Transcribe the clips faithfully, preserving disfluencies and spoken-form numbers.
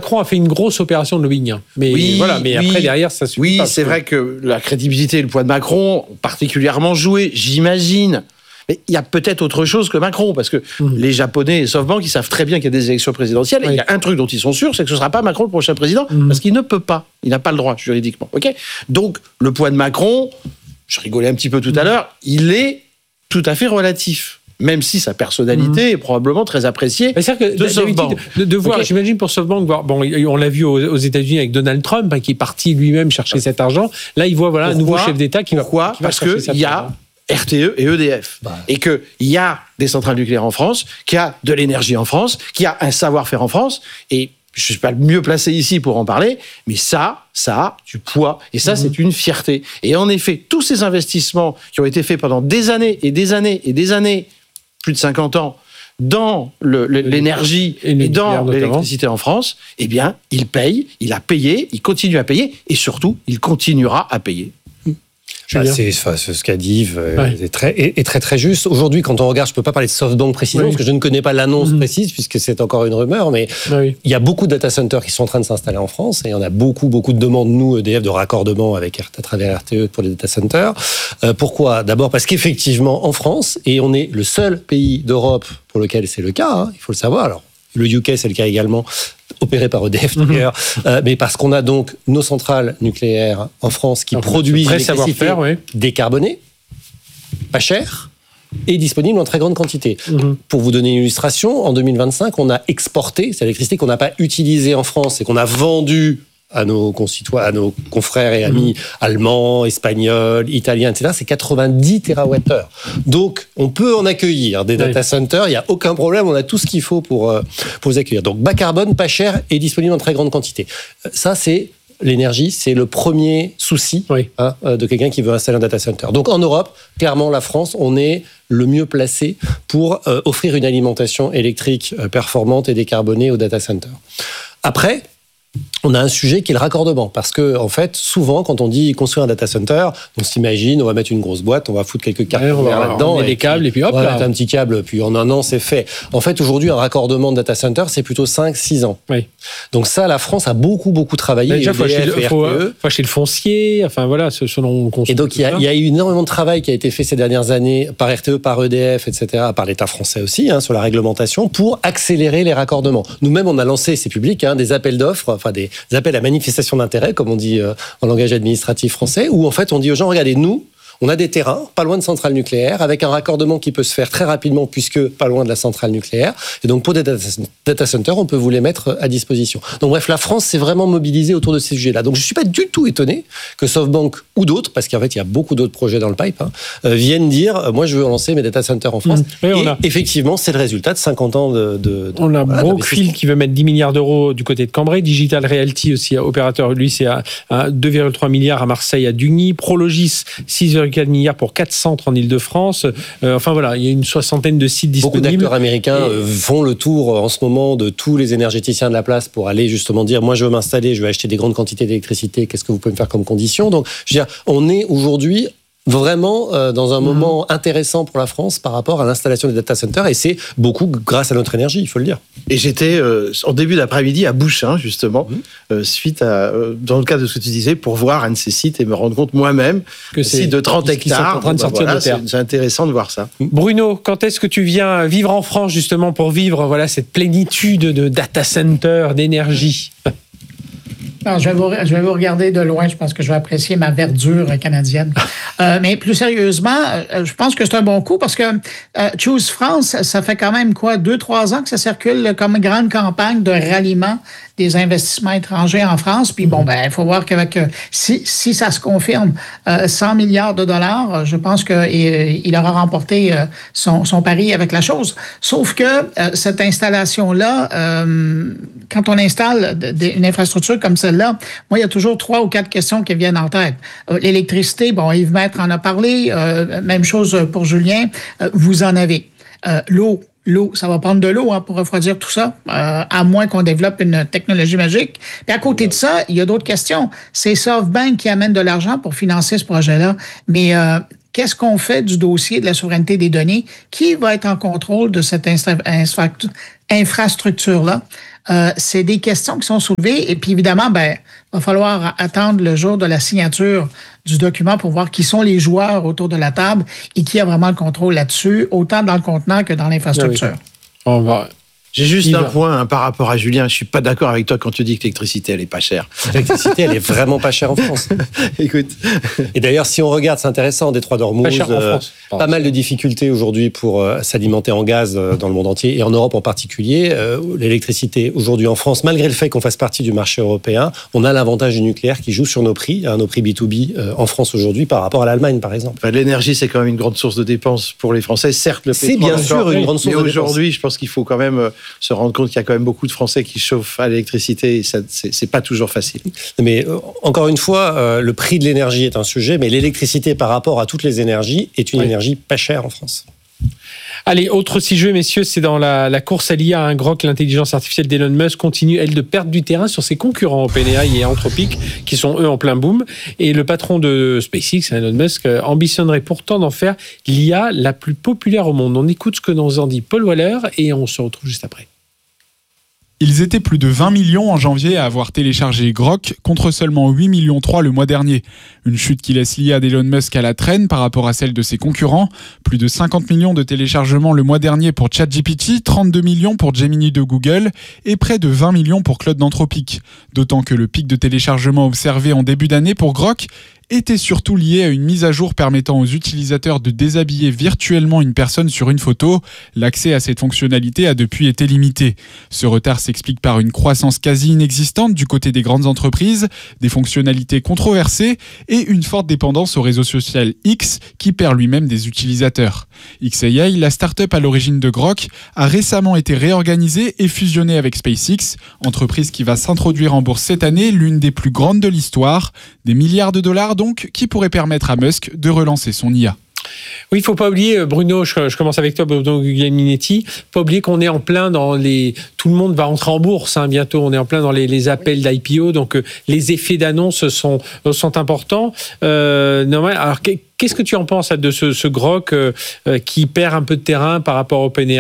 Macron a fait une grosse opération de lobbying. Mais oui, voilà, mais oui, après, derrière, ça suffit oui, pas. Oui, c'est vrai que la crédibilité et le poids de Macron ont particulièrement joué, j'imagine. Mais il y a peut-être autre chose que Macron, parce que mmh. les Japonais et SoftBank, ils savent très bien qu'il y a des élections présidentielles, oui. et il y a un truc dont ils sont sûrs, c'est que ce ne sera pas Macron le prochain président, mmh. parce qu'il ne peut pas, il n'a pas le droit juridiquement. Okay, donc, le poids de Macron, je rigolais un petit peu tout mmh. à l'heure, il est tout à fait relatif. Même si sa personnalité mmh. est probablement très appréciée que de SoftBank. De, de voir, okay. J'imagine pour SoftBank, voir, bon, on l'a vu aux, aux États-Unis avec Donald Trump, hein, qui est parti lui-même chercher cet argent. Là, il voit voilà, Pourquoi? un nouveau chef d'État qui va, Pourquoi qui va Parce qu'il y a R T E et E D F. Bah. Et qu'il y a des centrales nucléaires en France, qu'il y a de l'énergie en France, qu'il y a un savoir-faire en France. Et je ne suis pas le mieux placé ici pour en parler, mais ça, ça a du poids. Et ça, mmh. c'est une fierté. Et en effet, tous ces investissements qui ont été faits pendant des années et des années et des années, plus de cinquante ans, dans le, le, l'énergie et, et dans l'électricité en France, eh bien, il paye, il a payé, il continue à payer, et surtout, il continuera à payer. Bah, c'est, enfin, ce qu'a dit Yves ouais. est, très, est, est très très juste. Aujourd'hui, quand on regarde, je ne peux pas parler de SoftBank précisément, oui. parce que je ne connais pas l'annonce mmh. précise, puisque c'est encore une rumeur, mais oui. il y a beaucoup de data centers qui sont en train de s'installer en France, et il y en a beaucoup, beaucoup de demandes, nous, E D F, de raccordement avec, à travers R T E pour les data centers. Euh, pourquoi ? D'abord parce qu'effectivement, en France, et on est le seul pays d'Europe pour lequel c'est le cas, hein, il faut le savoir, alors le U K, c'est le cas également, opéré par E D F d'ailleurs, mmh. euh, mais parce qu'on a donc nos centrales nucléaires en France qui donc, produisent l'électricité oui. décarbonée, pas chère, et disponible en très grande quantité. Mmh. Pour vous donner une illustration, en deux mille vingt-cinq, on a exporté cette électricité qu'on n'a pas utilisée en France et qu'on a vendue à nos concitoyens, à nos confrères et amis mmh. allemands, espagnols, italiens, et cetera, c'est quatre-vingt-dix térawattheures. Donc, on peut en accueillir des data centers, il n'y a aucun problème, on a tout ce qu'il faut pour, euh, pour les accueillir. Donc, bas carbone, pas cher et disponible en très grande quantité. Ça, c'est l'énergie, c'est le premier souci oui. hein, de quelqu'un qui veut installer un data center. Donc, en Europe, clairement, la France, on est le mieux placé pour euh, offrir une alimentation électrique euh, performante et décarbonée aux data centers. Après, on a un sujet qui est le raccordement, parce que en fait, souvent, quand on dit construire un data center, on s'imagine, on va mettre une grosse boîte, on va foutre quelques câbles ouais, là-dedans, et des câbles, et puis hop, on va là. mettre un petit câble, puis en un an, c'est fait. En fait, aujourd'hui, un raccordement de data center, c'est plutôt cinq six ans. Oui. Donc ça, la France a beaucoup, beaucoup travaillé. Déjà, il faut acheter, le, faut, faut acheter le foncier, enfin voilà, selon Et donc, il y, a, il y a eu énormément de travail qui a été fait ces dernières années par R T E, par E D F, et cetera, par l'État français aussi, hein, sur la réglementation, pour accélérer les raccordements. Nous-mêmes, on a lancé, c'est public, hein, des appels d'offres, enfin des appels à manifestation d'intérêt, comme on dit euh, en langage administratif français, où en fait on dit aux gens, regardez, nous, on a des terrains, pas loin de centrales nucléaires, avec un raccordement qui peut se faire très rapidement, puisque pas loin de la centrale nucléaire. Et donc, pour des data centers, on peut vous les mettre à disposition. Donc, bref, la France s'est vraiment mobilisée autour de ces sujets-là. Donc, je ne suis pas du tout étonné que SoftBank ou d'autres, parce qu'en fait, il y a beaucoup d'autres projets dans le pipe, hein, euh, viennent dire, moi, je veux lancer mes data centers en France. Mmh. Oui, et a... effectivement, c'est le résultat de cinquante ans de... de, de on a voilà, Brookfield qui veut mettre dix milliards d'euros du côté de Cambrai, Digital Realty aussi, opérateur, lui, c'est à, à deux virgule trois milliards à Marseille, à Dugny, Prologis, six virgule quatre milliards pour quatre centres en Ile-de-France. Euh, enfin voilà, il y a une soixantaine de sites disponibles. Beaucoup d'acteurs américains et... font le tour en ce moment de tous les énergéticiens de la place pour aller justement dire, moi je veux m'installer, je veux acheter des grandes quantités d'électricité, qu'est-ce que vous pouvez me faire comme condition ? Donc, je veux dire, on est aujourd'hui vraiment euh, dans un mmh. moment intéressant pour la France par rapport à l'installation des data centers, et c'est beaucoup grâce à notre énergie, il faut le dire. Et j'étais euh, en début d'après-midi à Bouchain, justement, mmh. euh, suite à, euh, dans le cadre de ce que tu disais, pour voir un de ces sites et me rendre compte moi-même que c'est site de trente hectares, en train de sortir bah, voilà, de terre. C'est, c'est intéressant de voir ça. Bruno, quand est-ce que tu viens vivre en France, justement, pour vivre voilà, cette plénitude de data centers, d'énergie ? Non, je vais, vous, je vais vous regarder de loin. Je pense que je vais apprécier ma verdure canadienne. Euh, mais plus sérieusement, euh, je pense que c'est un bon coup parce que euh, Choose France, ça fait quand même quoi, deux, trois ans que ça circule comme une grande campagne de ralliement des investissements étrangers en France. Puis bon, ben, il faut voir qu'avec euh, si, si ça se confirme, euh, cent milliards de dollars, je pense qu'il il aura remporté euh, son, son pari avec la chose. Sauf que euh, cette installation-là, euh, quand on installe de, de, une infrastructure comme celle-là, moi, il y a toujours trois ou quatre questions qui viennent en tête. Euh, l'électricité, bon, Yves Maître en a parlé. Euh, même chose pour Julien. Euh, vous en avez. Euh, l'eau. L'eau, ça va prendre de l'eau hein, pour refroidir tout ça, euh, à moins qu'on développe une technologie magique. Puis à côté de ça, il y a d'autres questions. C'est SoftBank qui amène de l'argent pour financer ce projet-là. Mais euh, qu'est-ce qu'on fait du dossier de la souveraineté des données? Qui va être en contrôle de cette infra- infrastructure-là? Euh, c'est des questions qui sont soulevées. Et puis, évidemment, ben, il va falloir attendre le jour de la signature du document pour voir qui sont les joueurs autour de la table et qui a vraiment le contrôle là-dessus, autant dans le contenant que dans l'infrastructure. Oui. On va... J'ai juste un point hein, par rapport à Julien. Je suis pas d'accord avec toi quand tu dis que l'électricité, elle est pas chère. L'électricité, elle est vraiment pas chère en France. Écoute. Et d'ailleurs, si on regarde, c'est intéressant, Détroit d'Ormuz, pas, cher en France. Euh, pas mal de difficultés aujourd'hui pour euh, s'alimenter en gaz euh, dans le monde entier et en Europe en particulier. Euh, l'électricité aujourd'hui en France, malgré le fait qu'on fasse partie du marché européen, on a l'avantage du nucléaire qui joue sur nos prix, hein, nos prix B deux B euh, en France aujourd'hui par rapport à l'Allemagne, par exemple. Enfin, l'énergie, c'est quand même une grande source de dépenses pour les Français. Certes, le pétrole, c'est bien sûr une grande source mais de dépenses. Aujourd'hui, je pense qu'il faut quand même se rendre compte qu'il y a quand même beaucoup de Français qui chauffent à l'électricité et ça, c'est, c'est pas toujours facile. Mais euh, encore une fois, euh, le prix de l'énergie est un sujet, mais l'électricité par rapport à toutes les énergies est une oui. énergie pas chère en France. Allez, autre sujet, messieurs, c'est dans la, la course à l'I A. Un Grok, l'intelligence artificielle d'Elon Musk, continue, elle, de perdre du terrain sur ses concurrents OpenAI et Anthropic, qui sont, eux, en plein boom. Et le patron de SpaceX, Elon Musk, ambitionnerait pourtant d'en faire l'I A la plus populaire au monde. On écoute ce que nous en dit Paul Waller et on se retrouve juste après. Ils étaient plus de vingt millions en janvier à avoir téléchargé Grok, contre seulement huit virgule trois millions le mois dernier. Une chute qui laisse l'I A d'Elon Musk à la traîne par rapport à celle de ses concurrents. Plus de cinquante millions de téléchargements le mois dernier pour ChatGPT, trente-deux millions pour Gemini de Google et près de vingt millions pour Claude d'Anthropic. D'autant que le pic de téléchargement observé en début d'année pour Grok était surtout lié à une mise à jour permettant aux utilisateurs de déshabiller virtuellement une personne sur une photo. L'accès à cette fonctionnalité a depuis été limité. Ce retard s'explique par une croissance quasi inexistante du côté des grandes entreprises, des fonctionnalités controversées et une forte dépendance au réseau social X qui perd lui-même des utilisateurs. X A I, la start-up à l'origine de Grok, a récemment été réorganisée et fusionnée avec SpaceX, entreprise qui va s'introduire en bourse cette année, l'une des plus grandes de l'histoire. Des milliards de dollars donc, qui pourrait permettre à Musk de relancer son I A. Oui, il ne faut pas oublier, Bruno, je, je commence avec toi, Bruno Guglielminetti, il ne faut pas oublier qu'on est en plein dans les... Tout le monde va entrer en bourse hein, bientôt, on est en plein dans les, les appels d'I P O, donc euh, les effets d'annonce sont, sont importants. Euh, non, alors, qu'est-ce que tu en penses de ce, ce Grok euh, qui perd un peu de terrain par rapport à OpenAI ?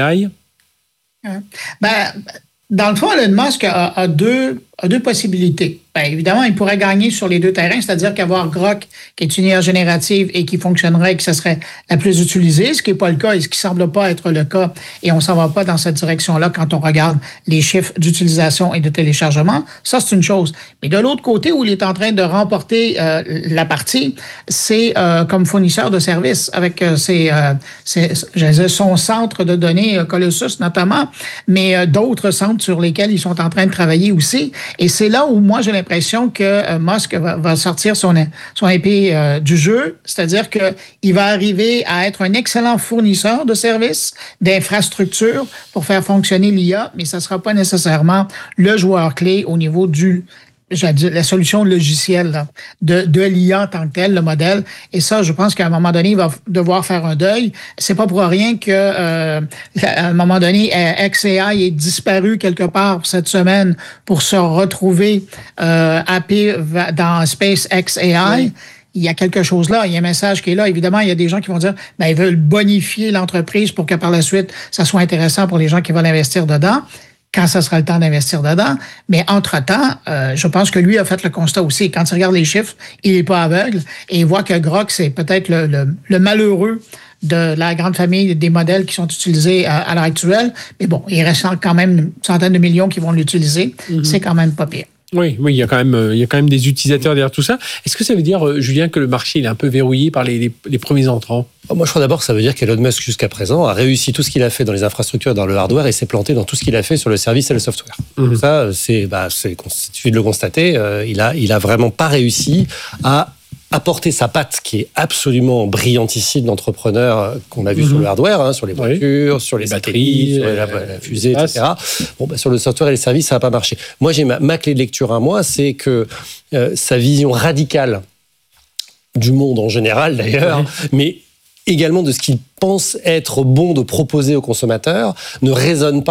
Ben, dans le fond, Elon Musk a, a, deux, a deux possibilités. Bien, évidemment, il pourrait gagner sur les deux terrains, c'est-à-dire qu'avoir Grok, qui est une I A générative et qui fonctionnerait et que ce serait la plus utilisée, ce qui n'est pas le cas et ce qui ne semble pas être le cas, et on ne s'en va pas dans cette direction-là quand on regarde les chiffres d'utilisation et de téléchargement. Ça, c'est une chose. Mais de l'autre côté, où il est en train de remporter euh, la partie, c'est euh, comme fournisseur de services avec euh, ses, euh, ses, ses, son centre de données, euh, Colossus notamment, mais euh, d'autres centres sur lesquels ils sont en train de travailler aussi. Et c'est là où moi, j'ai l'impression que euh, Musk va, va sortir son, son épée euh, du jeu, c'est-à-dire qu'il va arriver à être un excellent fournisseur de services, d'infrastructures pour faire fonctionner l'I A, mais ça ne sera pas nécessairement le joueur clé au niveau du j'allais dire, la solution logicielle là, de, de l'I A en tant que tel, le modèle. Et ça, je pense qu'à un moment donné, il va devoir faire un deuil. C'est pas pour rien que euh, à un moment donné, X A I est disparu quelque part cette semaine pour se retrouver euh, happé dans SpaceX A I. Oui. Il y a quelque chose là, il y a un message qui est là. Évidemment, il y a des gens qui vont dire, ben, ils veulent bonifier l'entreprise pour que par la suite, ça soit intéressant pour les gens qui veulent investir dedans, quand ça sera le temps d'investir dedans. Mais entre-temps, euh, je pense que lui a fait le constat aussi. Quand il regarde les chiffres, il n'est pas aveugle et il voit que Grok, c'est peut-être le, le, le malheureux de la grande famille des modèles qui sont utilisés à, à l'heure actuelle. Mais bon, il reste quand même une centaine de millions qui vont l'utiliser. Mm-hmm. C'est quand même pas pire. Oui, oui, il y a quand même, il y a quand même des utilisateurs derrière tout ça. Est-ce que ça veut dire, Julien, que le marché il est un peu verrouillé par les, les, les premiers entrants ? Moi, je crois d'abord que ça veut dire qu'Elon Musk, jusqu'à présent, a réussi tout ce qu'il a fait dans les infrastructures, dans le hardware, et s'est planté dans tout ce qu'il a fait sur le service et le software. Mmh. Ça, c'est, bah, c'est, il suffit de le constater. Euh, il a, il a vraiment pas réussi à apporter sa patte qui est absolument brillantissime d'entrepreneur qu'on a vu mmh. sur le hardware, hein, sur les voitures, oui. sur les, les batteries, sur la, la fusée, et cetera. Bon, bah, sur le software et les services, ça n'a pas marché. Moi, j'ai ma, ma clé de lecture à moi, c'est que euh, sa vision radicale du monde en général, d'ailleurs, oui. mais également de ce qu'il pense être bon de proposer aux consommateurs, ne résonne pas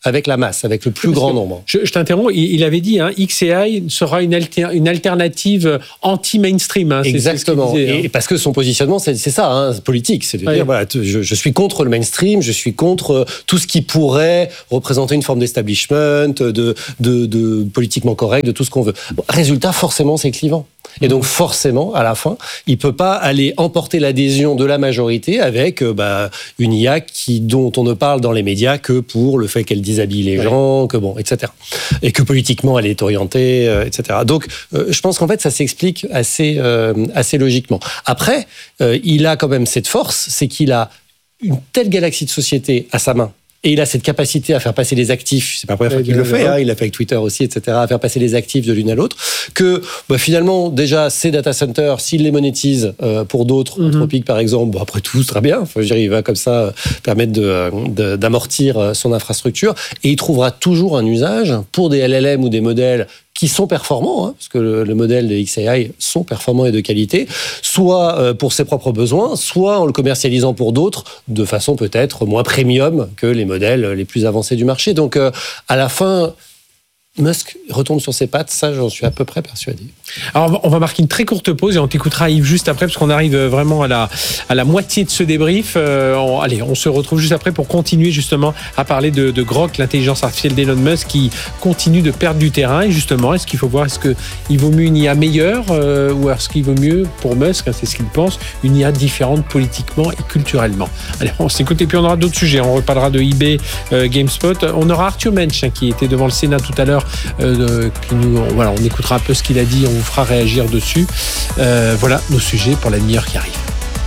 avec la masse, avec le plus Parce grand nombre. Je, je t'interromps, il, il avait dit, hein, X A I sera une, alter, une alternative anti-mainstream. Hein, Exactement. C'est ce disait, et hein. Parce que son positionnement, c'est, c'est ça, hein, politique. C'est de ouais. dire, voilà, je, je suis contre le mainstream, je suis contre tout ce qui pourrait représenter une forme d'establishment, de, de, de politiquement correct, de tout ce qu'on veut. Bon, résultat, forcément, c'est clivant. Et donc forcément, à la fin, il peut pas aller emporter l'adhésion de la majorité avec euh, bah, une I A qui, dont on ne parle dans les médias que pour le fait qu'elle déshabille les ouais. gens, que bon, et cetera. Et que politiquement elle est orientée, euh, et cetera. Donc, euh, je pense qu'en fait, ça s'explique assez euh, assez logiquement. Après, euh, il a quand même cette force, c'est qu'il a une telle galaxie de sociétés à sa main. Et il a cette capacité à faire passer les actifs, c'est pas la première fois qu'il le fait, hein, il l'a fait avec Twitter aussi, et cetera, à faire passer les actifs de l'une à l'autre, que bah, finalement, déjà, ces data centers, s'il les monétise euh, pour d'autres, mm-hmm. Anthropic par exemple, bon, après tout, très bien, enfin, je veux dire, il va comme ça euh, permettre de, de, d'amortir euh, son infrastructure, et il trouvera toujours un usage pour des L L M ou des modèles qui sont performants, hein, parce que le, le modèle de X A I sont performants et de qualité, soit euh, pour ses propres besoins, soit en le commercialisant pour d'autres, de façon peut-être moins premium que les modèles les plus avancés du marché. Donc, euh, à la fin, Musk retourne sur ses pattes, ça j'en suis à peu près persuadé. Alors on va marquer une très courte pause et on t'écoutera Yves juste après parce qu'on arrive vraiment à la, à la moitié de ce débrief. Euh, on, allez, on se retrouve juste après pour continuer justement à parler de, de Grok, l'intelligence artificielle d'Elon Musk qui continue de perdre du terrain. Et justement, est-ce qu'il faut voir, est-ce qu'il vaut mieux une I A meilleure euh, ou est-ce qu'il vaut mieux, pour Musk, hein, c'est ce qu'il pense, une I A différente politiquement et culturellement. Allez, on s'écoute et puis on aura d'autres sujets. On reparlera de eBay, euh, GameSpot. On aura Arthur Mensch hein, qui était devant le Sénat tout à l'heure. Euh, qui nous, voilà, on écoutera un peu ce qu'il a dit, on vous fera réagir dessus. Euh, voilà nos sujets pour la demi-heure qui arrive.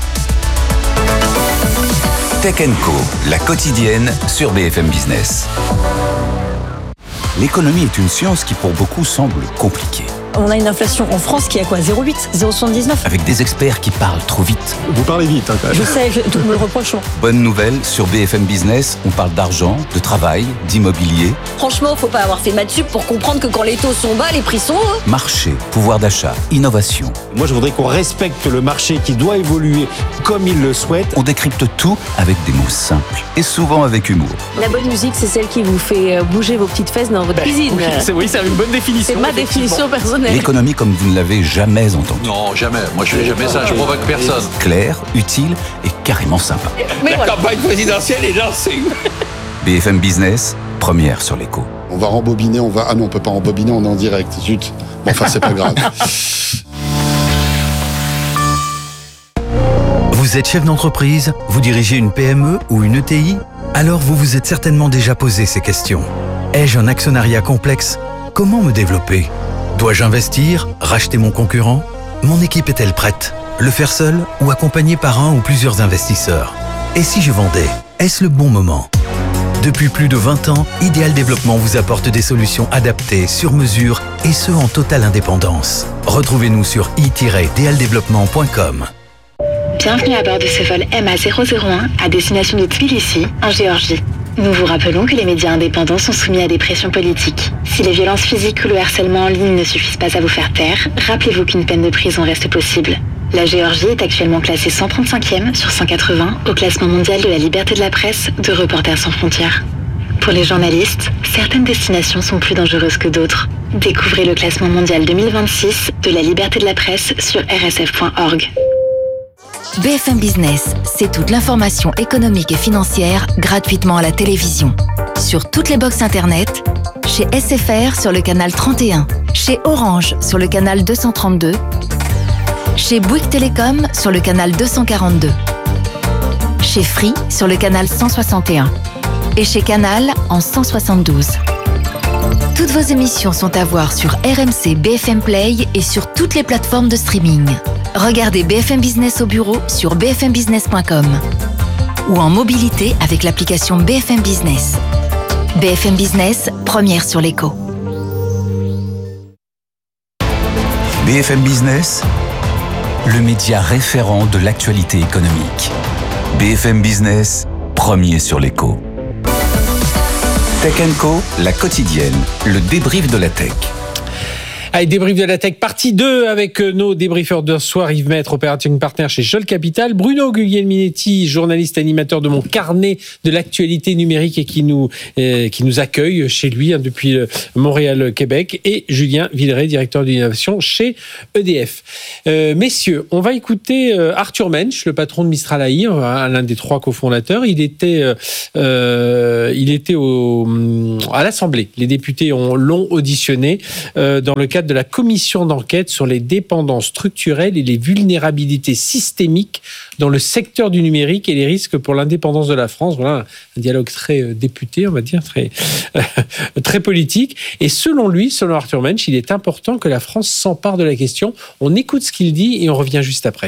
Tech and Co, la quotidienne sur B F M Business. L'économie est une science qui pour beaucoup semble compliquée. On a une inflation en France qui est à quoi zéro virgule huit, zéro virgule soixante-dix-neuf. Avec des experts qui parlent trop vite. Vous parlez vite, hein, quand même. Je sais, je, tout me le reprochons. Bonne nouvelle, sur B F M Business, on parle d'argent, de travail, d'immobilier. Franchement, faut pas avoir fait maths sup pour comprendre que quand les taux sont bas, les prix sont hauts. Marché, pouvoir d'achat, innovation. Moi, je voudrais qu'on respecte le marché qui doit évoluer comme il le souhaite. On décrypte tout avec des mots simples et souvent avec humour. La bonne musique, c'est celle qui vous fait bouger vos petites fesses dans votre ben, cuisine. Oui, c'est, oui, c'est une bonne définition. C'est ma définition personnelle. L'économie comme vous ne l'avez jamais entendue. Non, jamais. Moi, je fais jamais ça. Je provoque personne. Claire, utile et carrément sympa. Mais La voilà. campagne présidentielle est lancée. B F M Business, première sur l'écho. On va rembobiner, on va... Ah non, on peut pas rembobiner, on est en direct. Zut. Bon, enfin, c'est pas grave. Vous êtes chef d'entreprise, vous dirigez une P M E ou une E T I? Alors vous vous êtes certainement déjà posé ces questions. Ai-je un actionnariat complexe? Comment me développer? Dois-je investir? Racheter mon concurrent? Mon équipe est-elle prête? Le faire seul ou accompagné par un ou plusieurs investisseurs? Et si je vendais? Est-ce le bon moment? Depuis plus de vingt ans, Ideal Développement vous apporte des solutions adaptées, sur mesure et ce en totale indépendance. Retrouvez-nous sur i tiret ideal développement point com. Bienvenue à bord de ce vol M A zéro zéro un à destination de Tbilissi, en Géorgie. Nous vous rappelons que les médias indépendants sont soumis à des pressions politiques. Si les violences physiques ou le harcèlement en ligne ne suffisent pas à vous faire taire, rappelez-vous qu'une peine de prison reste possible. La Géorgie est actuellement classée cent trente-cinquième sur cent quatre-vingts au classement mondial de la liberté de la presse de Reporters sans frontières. Pour les journalistes, certaines destinations sont plus dangereuses que d'autres. Découvrez le classement mondial deux mille vingt-six de la liberté de la presse sur r s f point org. B F M Business, c'est toute l'information économique et financière gratuitement à la télévision. Sur toutes les box internet, chez S F R sur le canal trente et un, chez Orange sur le canal deux cent trente-deux, chez Bouygues Télécom sur le canal deux cent quarante-deux, chez Free sur le canal cent soixante et un et chez Canal en cent soixante-douze. Toutes vos émissions sont à voir sur R M C B F M Play et sur toutes les plateformes de streaming. Regardez B F M Business au bureau sur b f m business point com ou en mobilité avec l'application B F M Business. B F M Business, première sur l'écho. B F M Business, le média référent de l'actualité économique. B F M Business, premier sur l'écho. Tech and Co, la quotidienne, le débrief de la tech. Allez, débrief de la tech, partie deux avec nos débriefeurs de ce soir. Yves Maître, operating partner chez Scholl Capital. Bruno Guglielminetti, journaliste animateur de mon carnet de l'actualité numérique et qui nous, euh, qui nous accueille chez lui hein, depuis Montréal, Québec. Et Julien Villeray, directeur d'innovation chez E D F. Euh, messieurs, on va écouter euh, Arthur Mensch, le patron de Mistral A I, hein, l'un des trois cofondateurs. Il était, euh, il était au, à l'Assemblée. Les députés ont, l'ont auditionné euh, dans le cadre de la commission d'enquête sur les dépendances structurelles et les vulnérabilités systémiques dans le secteur du numérique et les risques pour l'indépendance de la France. Voilà un dialogue très euh, député, on va dire, très, euh, très politique. Et selon lui, selon Arthur Mensch, il est important que la France s'empare de la question. On écoute ce qu'il dit et on revient juste après.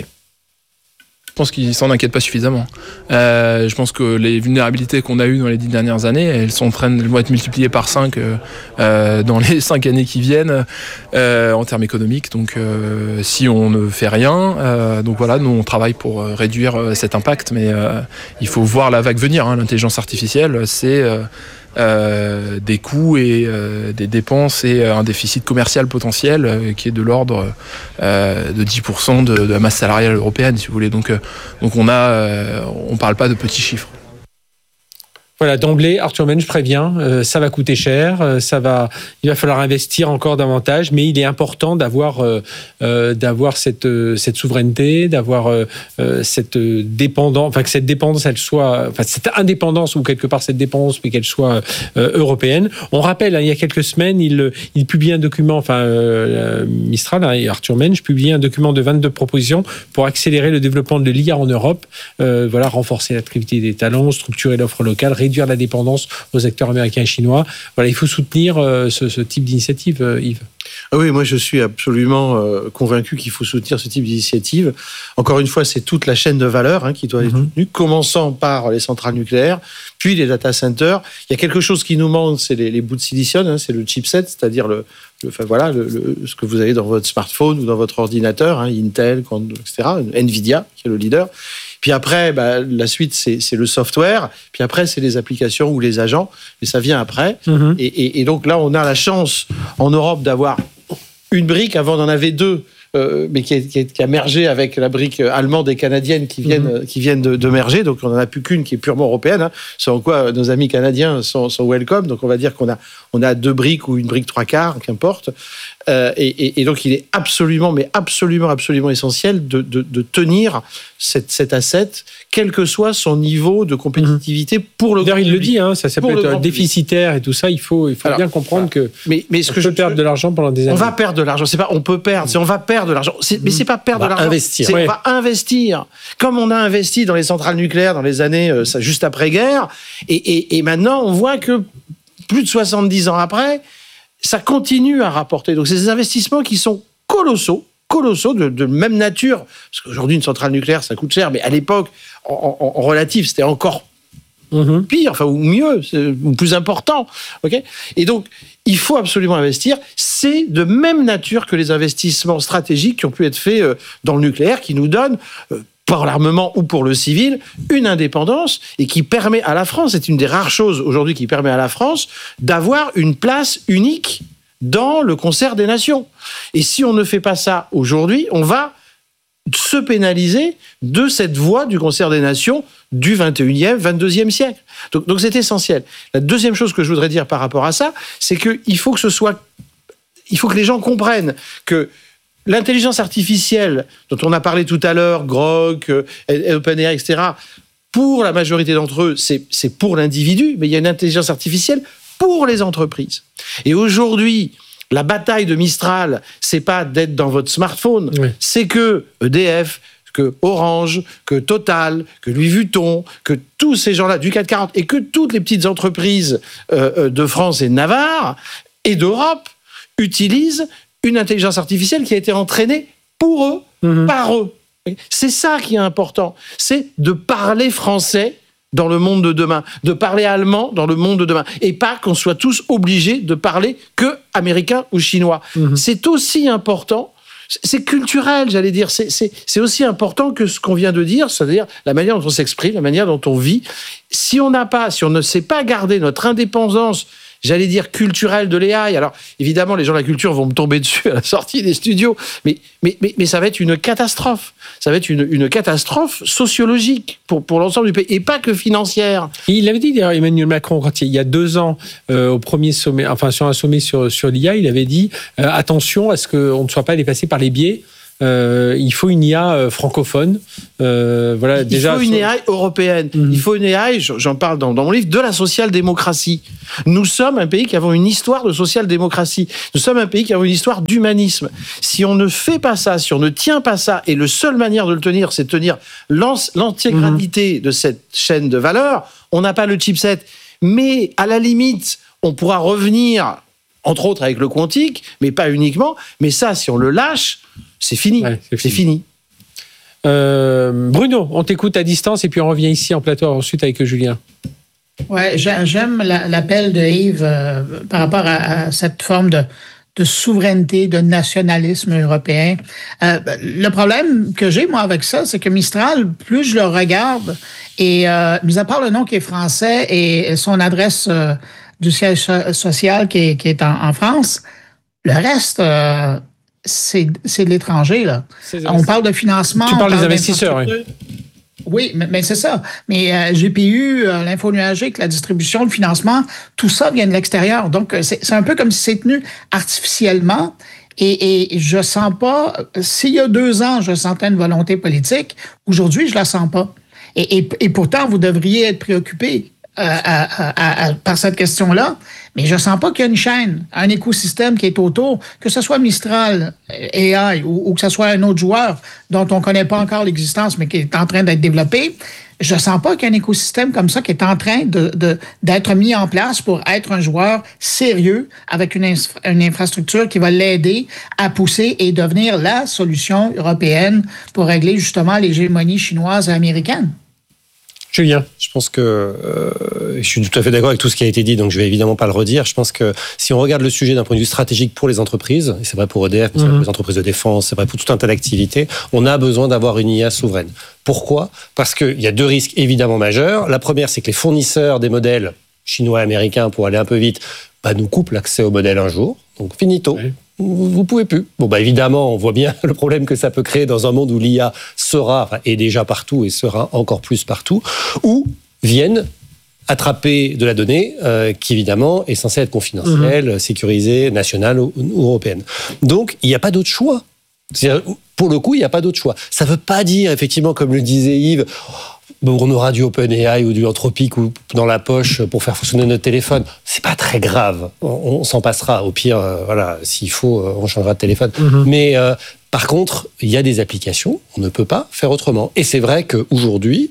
Je pense qu'ils s'en inquiètent pas suffisamment. Euh, je pense que les vulnérabilités qu'on a eues dans les dix dernières années, elles sont en train de vont être multipliées par cinq euh, dans les cinq années qui viennent euh, en termes économiques. Donc, euh, si on ne fait rien, euh, donc voilà, nous on travaille pour réduire cet impact, mais euh, il faut voir la vague venir. Hein. L'intelligence artificielle, c'est euh, Euh, des coûts et euh, des dépenses et euh, un déficit commercial potentiel euh, qui est de l'ordre euh, de dix pour cent de, de la masse salariale européenne, si vous voulez. Donc, euh, donc on a, euh, on parle pas de petits chiffres. Voilà, d'emblée, Arthur Mensch prévient, euh, ça va coûter cher, euh, ça va, il va falloir investir encore davantage, mais il est important d'avoir, euh, euh, d'avoir cette, euh, cette souveraineté, d'avoir euh, cette dépendance, enfin que cette dépendance, elle soit, enfin cette indépendance ou quelque part cette dépendance, mais qu'elle soit euh, européenne. On rappelle, hein, il y a quelques semaines, il, il publie un document, enfin euh, Mistral hein, et Arthur Mensch publie un document de vingt-deux propositions pour accélérer le développement de l'I A en Europe. Euh, voilà, renforcer l'attractivité des talents, structurer l'offre locale, réduire la dépendance aux acteurs américains et chinois. Voilà, il faut soutenir euh, ce, ce type d'initiative, euh, Yves. Ah oui, moi je suis absolument euh, convaincu qu'il faut soutenir ce type d'initiative. Encore une fois, c'est toute la chaîne de valeur hein, qui doit être soutenue, mm-hmm. commençant par les centrales nucléaires, puis les data centers. Il y a quelque chose qui nous manque, c'est les, les bouts de silicium, hein, c'est le chipset, c'est-à-dire le, le, enfin, voilà, le, le, ce que vous avez dans votre smartphone ou dans votre ordinateur, hein, Intel, et cetera, Nvidia qui est le leader. Puis après, bah, la suite, c'est, c'est le software. Puis après, c'est les applications ou les agents. Mais ça vient après. Mm-hmm. Et, et, et donc là, on a la chance en Europe d'avoir une brique. Avant, on en avait deux. Euh, mais qui, est, qui, est, qui a mergé avec la brique allemande et canadienne qui viennent, mmh. qui viennent de, de merger. Donc, on n'en a plus qu'une qui est purement européenne. Hein, sans quoi nos amis canadiens sont, sont welcome. Donc, on va dire qu'on a, on a deux briques ou une brique trois quarts, qu'importe. Euh, et, et, et donc, il est absolument, mais absolument, absolument essentiel de, de, de tenir cette, cet asset, quel que soit son niveau de compétitivité mmh. pour le D'ailleurs, il le dit, hein, ça, ça peut être déficitaire public. Et tout ça. Il faut, il faut Alors, bien comprendre voilà. que mais, mais ce on que peut je, perdre de l'argent pendant des années. On va perdre de l'argent. C'est pas on peut perdre, c'est on va perdre de l'argent. C'est, mais c'est pas perdre de l'argent. Investir. C'est ouais. on va investir. Comme on a investi dans les centrales nucléaires dans les années euh, ça, juste après-guerre. Et, et, et maintenant, on voit que plus de soixante-dix ans après, ça continue à rapporter. Donc, c'est des investissements qui sont colossaux. colossaux, de, de même nature, parce qu'aujourd'hui, une centrale nucléaire, ça coûte cher, mais à l'époque, en, en, en relatif, c'était encore mmh. pire, enfin, ou mieux, ou plus important. Okay, et donc, il faut absolument investir. C'est de même nature que les investissements stratégiques qui ont pu être faits dans le nucléaire, qui nous donnent, pour l'armement ou pour le civil, une indépendance et qui permet à la France, c'est une des rares choses aujourd'hui qui permet à la France d'avoir une place unique dans le concert des nations. Et si on ne fait pas ça aujourd'hui, on va se pénaliser de cette voie du concert des nations du vingt et unième, vingt-deuxième siècle. Donc, donc c'est essentiel. La deuxième chose que je voudrais dire par rapport à ça, c'est qu'il faut que ce soit... Il faut que les gens comprennent que l'intelligence artificielle, dont on a parlé tout à l'heure, Grok, OpenAI, et cetera, pour la majorité d'entre eux, c'est, c'est pour l'individu, mais il y a une intelligence artificielle pour les entreprises. Et aujourd'hui, la bataille de Mistral, c'est pas d'être dans votre smartphone, oui. c'est que E D F, que Orange, que Total, que Louis Vuitton, que tous ces gens-là du CAC quarante, et que toutes les petites entreprises euh, de France et de Navarre et d'Europe utilisent une intelligence artificielle qui a été entraînée pour eux, mmh. par eux. C'est ça qui est important. C'est de parler français dans le monde de demain, de parler allemand dans le monde de demain, et pas qu'on soit tous obligés de parler que américain ou chinois. Mmh. C'est aussi important, c'est culturel, j'allais dire, c'est, c'est, c'est aussi important que ce qu'on vient de dire, c'est-à-dire la manière dont on s'exprime, la manière dont on vit. Si on n'a pas, si on ne sait pas garder notre indépendance j'allais dire, culturelle de l'A I. Alors, évidemment, les gens de la culture vont me tomber dessus à la sortie des studios, mais, mais, mais, mais ça va être une catastrophe. Ça va être une, une catastrophe sociologique pour, pour l'ensemble du pays, et pas que financière. Il avait dit, d'ailleurs, Emmanuel Macron, quand il y a deux ans, euh, au premier sommet, enfin, sur un sommet sur, sur l'I A, il avait dit euh, attention à ce qu'on ne soit pas dépassé par les biais. Euh, il faut une I A euh, francophone. Euh, voilà, il déjà, faut une A I européenne. Mmh. Il faut une A I, j'en parle dans, dans mon livre, de la social-démocratie. Nous sommes un pays qui avons une histoire de social-démocratie. Nous sommes un pays qui avons une histoire d'humanisme. Si on ne fait pas ça, si on ne tient pas ça, et la seule manière de le tenir, c'est de tenir l'intégralité mmh. de cette chaîne de valeur, on n'a pas le chipset. Mais à la limite, on pourra revenir, entre autres avec le quantique, mais pas uniquement. Mais ça, si on le lâche, c'est fini. Ouais, c'est, c'est fini. fini. Euh, Bruno, on t'écoute à distance et puis on revient ici en plateau ensuite avec Julien. Ouais, j'aime l'appel de Yves euh, par rapport à, à cette forme de, de souveraineté, de nationalisme européen. Euh, le problème que j'ai, moi, avec ça, c'est que Mistral, plus je le regarde, et euh, mis à part le nom qui est français et son adresse euh, du siège social qui est, qui est en, en France, le reste... Euh, C'est, c'est de l'étranger, là. C'est, on parle de financement. Tu parles des investisseurs, oui. Oui, mais, mais c'est ça. Mais euh, G P U, euh, l'info nuagique, la distribution, le financement, tout ça vient de l'extérieur. Donc, c'est, c'est un peu comme si c'est tenu artificiellement. Et, et je sens pas... S'il y a deux ans, je sentais une volonté politique, aujourd'hui, je la sens pas. Et, et, et pourtant, vous devriez être préoccupés euh, à, à, à, par cette question-là. Mais je ne sens pas qu'il y a une chaîne, un écosystème qui est autour, que ce soit Mistral, A I, ou, ou que ce soit un autre joueur dont on ne connaît pas encore l'existence, mais qui est en train d'être développé. Je ne sens pas qu'il y a un écosystème comme ça qui est en train de, de, d'être mis en place pour être un joueur sérieux avec une, infra- une infrastructure qui va l'aider à pousser et devenir la solution européenne pour régler justement l'hégémonie chinoise et américaine. Julien, je pense que euh, je suis tout à fait d'accord avec tout ce qui a été dit, donc je vais évidemment pas le redire. Je pense que si on regarde le sujet d'un point de vue stratégique pour les entreprises, et c'est vrai pour E D F, mais c'est mmh. vrai pour les entreprises de défense, c'est vrai pour tout un tas d'activités, on a besoin d'avoir une I A souveraine. Pourquoi ? Parce qu'il y a deux risques évidemment majeurs. La première, c'est que les fournisseurs des modèles chinois et américains, pour aller un peu vite, bah, nous coupent l'accès aux modèles un jour. Donc finito. Oui. Vous ne pouvez plus. Bon, bah évidemment, on voit bien le problème que ça peut créer dans un monde où l'I A sera, enfin, est déjà partout et sera encore plus partout, où viennent attraper de la donnée euh, qui, évidemment, est censée être confidentielle, mmh. sécurisée, nationale ou, ou européenne. Donc, il n'y a pas d'autre choix. C'est-à-dire, pour le coup, il n'y a pas d'autre choix. Ça ne veut pas dire, effectivement, comme le disait Yves, bon, on aura du OpenAI ou du Anthropic ou dans la poche pour faire fonctionner notre téléphone. C'est pas très grave. On, on s'en passera. Au pire, euh, voilà, s'il faut, euh, on changera de téléphone. Mm-hmm. Mais euh, par contre, il y a des applications, on ne peut pas faire autrement. Et c'est vrai qu'aujourd'hui,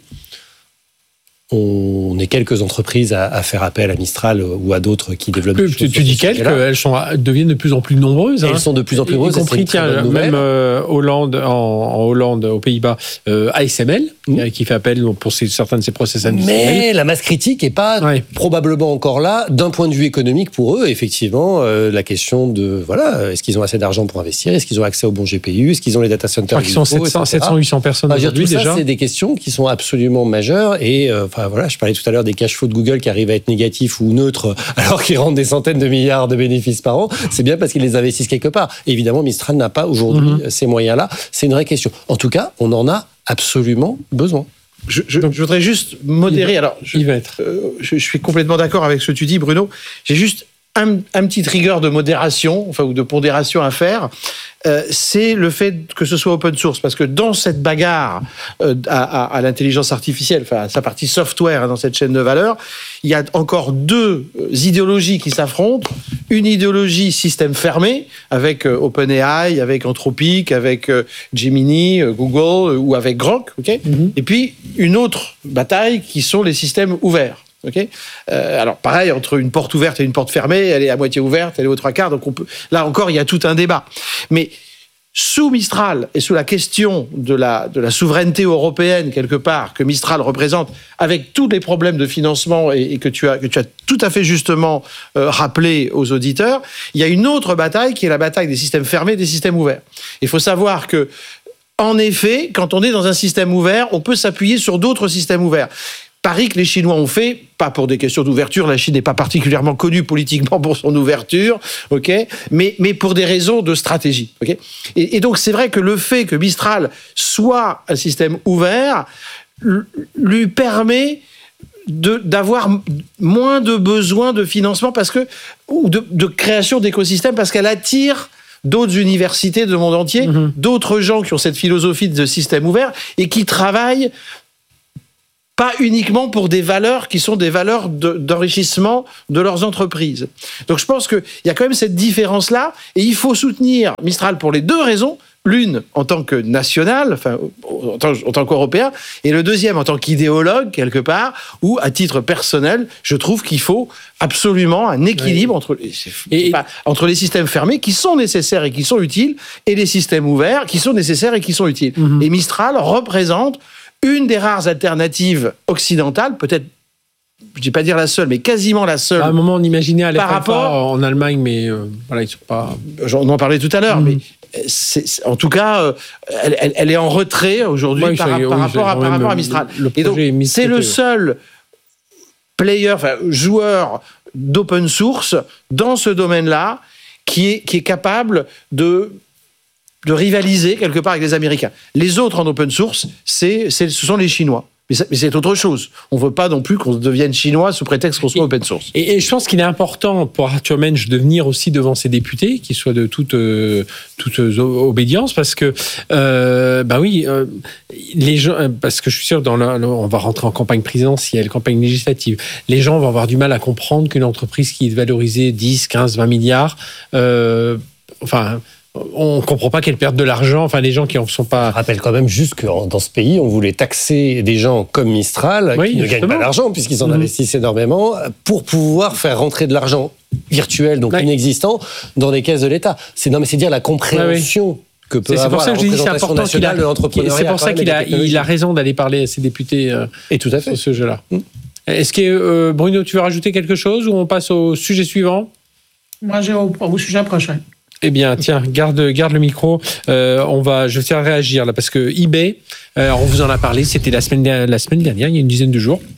on est quelques entreprises à, à faire appel à Mistral ou à d'autres qui développent des choses. Tu, tu dis quelques, elles sont, deviennent de plus en plus nombreuses. Elles hein. sont de plus en plus nombreuses. Y compris, tiens, même euh, Hollande, en, en Hollande, aux Pays-Bas, euh, A S M L, mmh. qui fait appel pour ces, certains de ces process industriels. Mais la masse critique n'est pas ouais. probablement encore là, d'un point de vue économique pour eux. Effectivement, euh, la question de, voilà, est-ce qu'ils ont assez d'argent pour investir ? Est-ce qu'ils ont accès aux bons G P U ? Est-ce qu'ils ont les data centers ? Ils sont sept cents, huit cents personnes enfin, aujourd'hui tout ça, déjà. C'est des questions qui sont absolument majeures et euh, Enfin, voilà, je parlais tout à l'heure des cash flows de Google qui arrivent à être négatifs ou neutres alors qu'ils rendent des centaines de milliards de bénéfices par an. C'est bien parce qu'ils les investissent quelque part. Évidemment, Mistral n'a pas aujourd'hui mmh. ces moyens-là. C'est une vraie question. En tout cas, on en a absolument besoin. Je, je, je voudrais juste modérer. Il, alors, je, il va être. Euh, je, je suis complètement d'accord avec ce que tu dis, Bruno. J'ai juste un, un petit trigger de modération, enfin, ou de pondération à faire. Euh, c'est le fait que ce soit open source, parce que dans cette bagarre euh, à, à, à l'intelligence artificielle, enfin à sa partie software dans cette chaîne de valeur, il y a encore deux idéologies qui s'affrontent. Une idéologie système fermé, avec euh, OpenAI, avec Anthropic, avec euh, Gemini, euh, Google euh, ou avec Grok, okay mm-hmm. Et puis une autre bataille qui sont les systèmes ouverts. Okay euh, alors pareil, entre une porte ouverte et une porte fermée, elle est à moitié ouverte, elle est aux trois quarts, donc on peut, là encore il y a tout un débat. Mais sous Mistral et sous la question de la, de la souveraineté européenne quelque part que Mistral représente, avec tous les problèmes de financement et, et que, tu as, que tu as tout à fait justement euh, rappelé aux auditeurs, il y a une autre bataille qui est la bataille des systèmes fermés et des systèmes ouverts. Il faut savoir que en effet, quand on est dans un système ouvert, on peut s'appuyer sur d'autres systèmes ouverts. pari que les Chinois ont fait, pas pour des questions d'ouverture, la Chine n'est pas particulièrement connue politiquement pour son ouverture, ok, mais, mais pour des raisons de stratégie. Okay, et, et donc c'est vrai que le fait que Mistral soit un système ouvert lui permet de, d'avoir moins de besoin de financement parce que, ou de, de création d'écosystèmes parce qu'elle attire d'autres universités du monde entier, mmh. d'autres gens qui ont cette philosophie de système ouvert et qui travaillent pas uniquement pour des valeurs qui sont des valeurs de, d'enrichissement de leurs entreprises. Donc je pense qu'il y a quand même cette différence-là et il faut soutenir Mistral pour les deux raisons. L'une en tant que national, enfin en tant, en tant qu'européen, et le deuxième en tant qu'idéologue quelque part, où à titre personnel, je trouve qu'il faut absolument un équilibre oui. entre, et, pas, entre les systèmes fermés qui sont nécessaires et qui sont utiles, et les systèmes ouverts qui sont nécessaires et qui sont utiles. Mm-hmm. Et Mistral représente une des rares alternatives occidentales, peut-être. Je ne vais pas dire la seule, mais quasiment la seule. À un moment, on imaginait à par rapport en Allemagne, mais euh, voilà, ils sont pas. On en parlait tout à l'heure, mmh. mais c'est, c'est, en tout cas, euh, elle, elle, elle est en retrait aujourd'hui ouais, par, par, oui, rapport, à, par rapport à Mistral. Le, le Et donc, c'est le seul player, enfin joueur d'open source dans ce domaine-là qui est qui est capable de de rivaliser quelque part avec les Américains. Les autres en open source, c'est, c'est ce sont les Chinois. Mais c'est, mais c'est autre chose. On ne veut pas non plus qu'on devienne chinois sous prétexte qu'on soit open source. Et, et je pense qu'il est important pour Arthur Mensch de venir aussi devant ses députés, qu'ils soient de toute, euh, toute obédience, parce que, euh, bah oui, euh, les gens, parce que je suis sûr, dans la, on va rentrer en campagne présidentielle, campagne législative, les gens vont avoir du mal à comprendre qu'une entreprise qui est valorisée dix, quinze, vingt milliards, euh, enfin... on ne comprend pas qu'elles perdent de l'argent, enfin les gens qui en sont pas... Je rappelle quand même juste que dans ce pays, on voulait taxer des gens comme Mistral, oui, qui ne gagnent pas d'argent, puisqu'ils en mmh. investissent énormément, pour pouvoir faire rentrer de l'argent virtuel, donc oui. inexistant, dans les caisses de l'État. C'est, non, mais c'est dire la compréhension... Oui. Que peut c'est avoir pour ça que je dis c'est important qu'il a, c'est pour ça qu'il a, il a raison d'aller parler à ses députés euh, et tout à fait sur ce jeu-là. Mmh. Est-ce que euh, Bruno, tu veux rajouter quelque chose ou on passe au sujet suivant? Moi, j'ai au, au sujet prochain. Eh bien, tiens, garde, garde le micro. Euh, on va, je vais faire réagir là parce que eBay, euh, on vous en a parlé, c'était la semaine, la semaine dernière, il y a une dizaine de jours.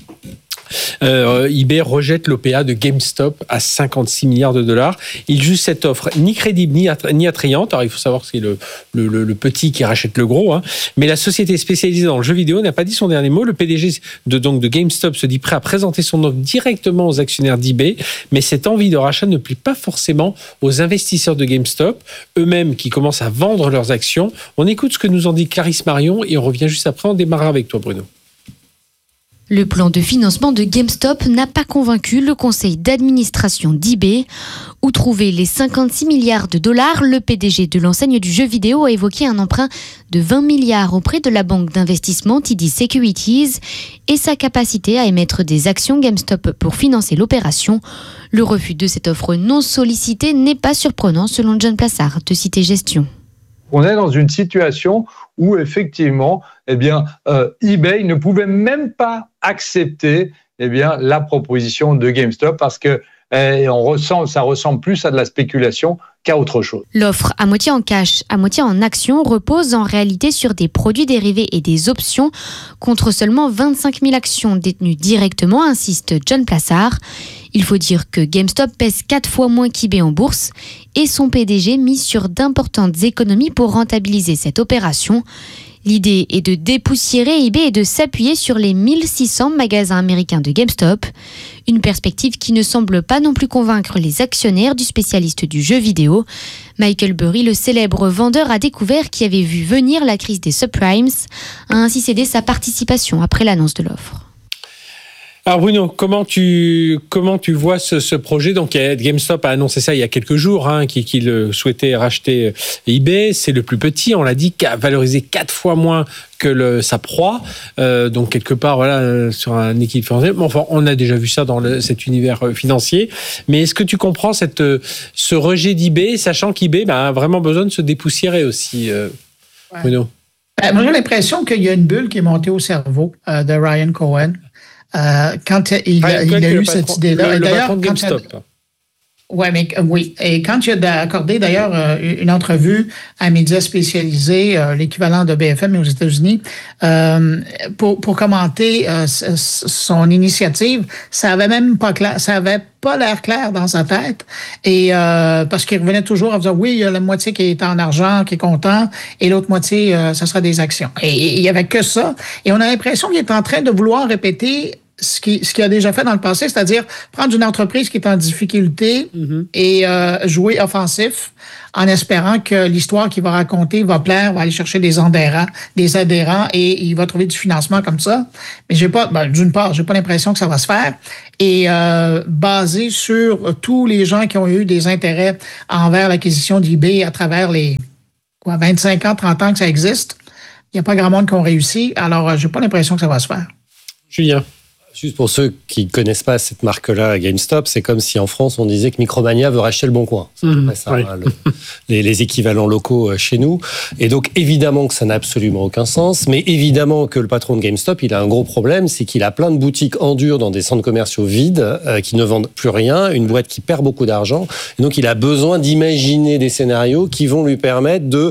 Euh, eBay rejette l'O P A de GameStop à cinquante-six milliards de dollars. Il juge cette offre ni crédible ni, attra- ni attrayante. Alors il faut savoir que c'est le, le, le, le petit qui rachète le gros, hein. Mais la société spécialisée dans le jeu vidéo n'a pas dit son dernier mot. Le P D G de, donc, de GameStop se dit prêt à présenter son offre directement aux actionnaires d'eBay, mais cette envie de rachat ne plaît pas forcément aux investisseurs de GameStop, eux-mêmes qui commencent à vendre leurs actions. On écoute ce que nous en dit Clarisse Marion et on revient juste après. On démarrera avec toi, Bruno. Le plan de financement de GameStop n'a pas convaincu le conseil d'administration d'eBay. Où trouver les cinquante-six milliards de dollars, le P D G de l'enseigne du jeu vidéo a évoqué un emprunt de vingt milliards auprès de la banque d'investissement T D Securities et sa capacité à émettre des actions GameStop pour financer l'opération. Le refus de cette offre non sollicitée n'est pas surprenant selon John Plassard de Cité Gestion. On est dans une situation où effectivement, eh bien, euh, eBay ne pouvait même pas accepter, eh bien, la proposition de GameStop parce que eh, on ressent, ça ressemble plus à de la spéculation qu'à autre chose. L'offre à moitié en cash, à moitié en actions repose en réalité sur des produits dérivés et des options contre seulement vingt-cinq mille actions détenues directement, insiste John Plassard. Il faut dire que GameStop pèse quatre fois moins qu'eBay en bourse et son P D G mise sur d'importantes économies pour rentabiliser cette opération. L'idée est de dépoussiérer eBay et de s'appuyer sur les mille six cents magasins américains de GameStop. Une perspective qui ne semble pas non plus convaincre les actionnaires du spécialiste du jeu vidéo. Michael Burry, le célèbre vendeur à découvert qui avait vu venir la crise des subprimes, a ainsi cédé sa participation après l'annonce de l'offre. Alors Bruno, comment tu, comment tu vois ce, ce projet? Donc GameStop a annoncé ça il y a quelques jours, hein, qu'il, qu'il souhaitait racheter eBay. C'est le plus petit, on l'a dit, qui a valorisé quatre fois moins que le, sa proie. Euh, donc quelque part, voilà, sur un équilibre financier. Bon, enfin, on a déjà vu ça dans le, cet univers financier. Mais est-ce que tu comprends cette, ce rejet d'eBay, sachant qu'eBay ben, a vraiment besoin de se dépoussiérer aussi, euh, ouais. Bruno? Ben, moi, j'ai l'impression qu'il y a une bulle qui est montée au cerveau euh, de Ryan Cohen. Euh, quand il, Ryan il Cohen, a eu le cette patron, idée-là. Le, et le d'ailleurs, patron de GameStop. Quand, Ouais, mais oui. Et quand tu as accordé d'ailleurs une entrevue à un média spécialisé, euh, l'équivalent de B F M aux États-Unis, euh, pour, pour commenter euh, son initiative, ça avait même pas clair, ça avait pas l'air clair dans sa tête. Et euh, parce qu'il revenait toujours à dire oui, il y a la moitié qui est en argent, qui est content, et l'autre moitié, euh, ça sera des actions. Et il y avait que ça. Et on a l'impression qu'il est en train de vouloir répéter ce qu'il ce qu'il a déjà fait dans le passé, c'est-à-dire prendre une entreprise qui est en difficulté mm-hmm. et euh, jouer offensif en espérant que l'histoire qu'il va raconter va plaire, va aller chercher des adhérents, des adhérents et il va trouver du financement comme ça. Mais j'ai pas, ben, d'une part, j'ai pas l'impression que ça va se faire. Et euh, basé sur tous les gens qui ont eu des intérêts envers l'acquisition d'eBay à travers les quoi, vingt-cinq ans, trente ans que ça existe, il n'y a pas grand monde qui ont réussi. Alors, j'ai pas l'impression que ça va se faire. Julien. Juste pour ceux qui ne connaissent pas cette marque-là, GameStop, c'est comme si en France, on disait que Micromania veut racheter Le Bon Coin. C'est mmh, ça, oui. hein, le, les, les équivalents locaux chez nous. Et donc, évidemment que ça n'a absolument aucun sens, mais évidemment que le patron de GameStop, il a un gros problème, c'est qu'il a plein de boutiques en dur dans des centres commerciaux vides euh, qui ne vendent plus rien, une boîte qui perd beaucoup d'argent. Et donc, il a besoin d'imaginer des scénarios qui vont lui permettre de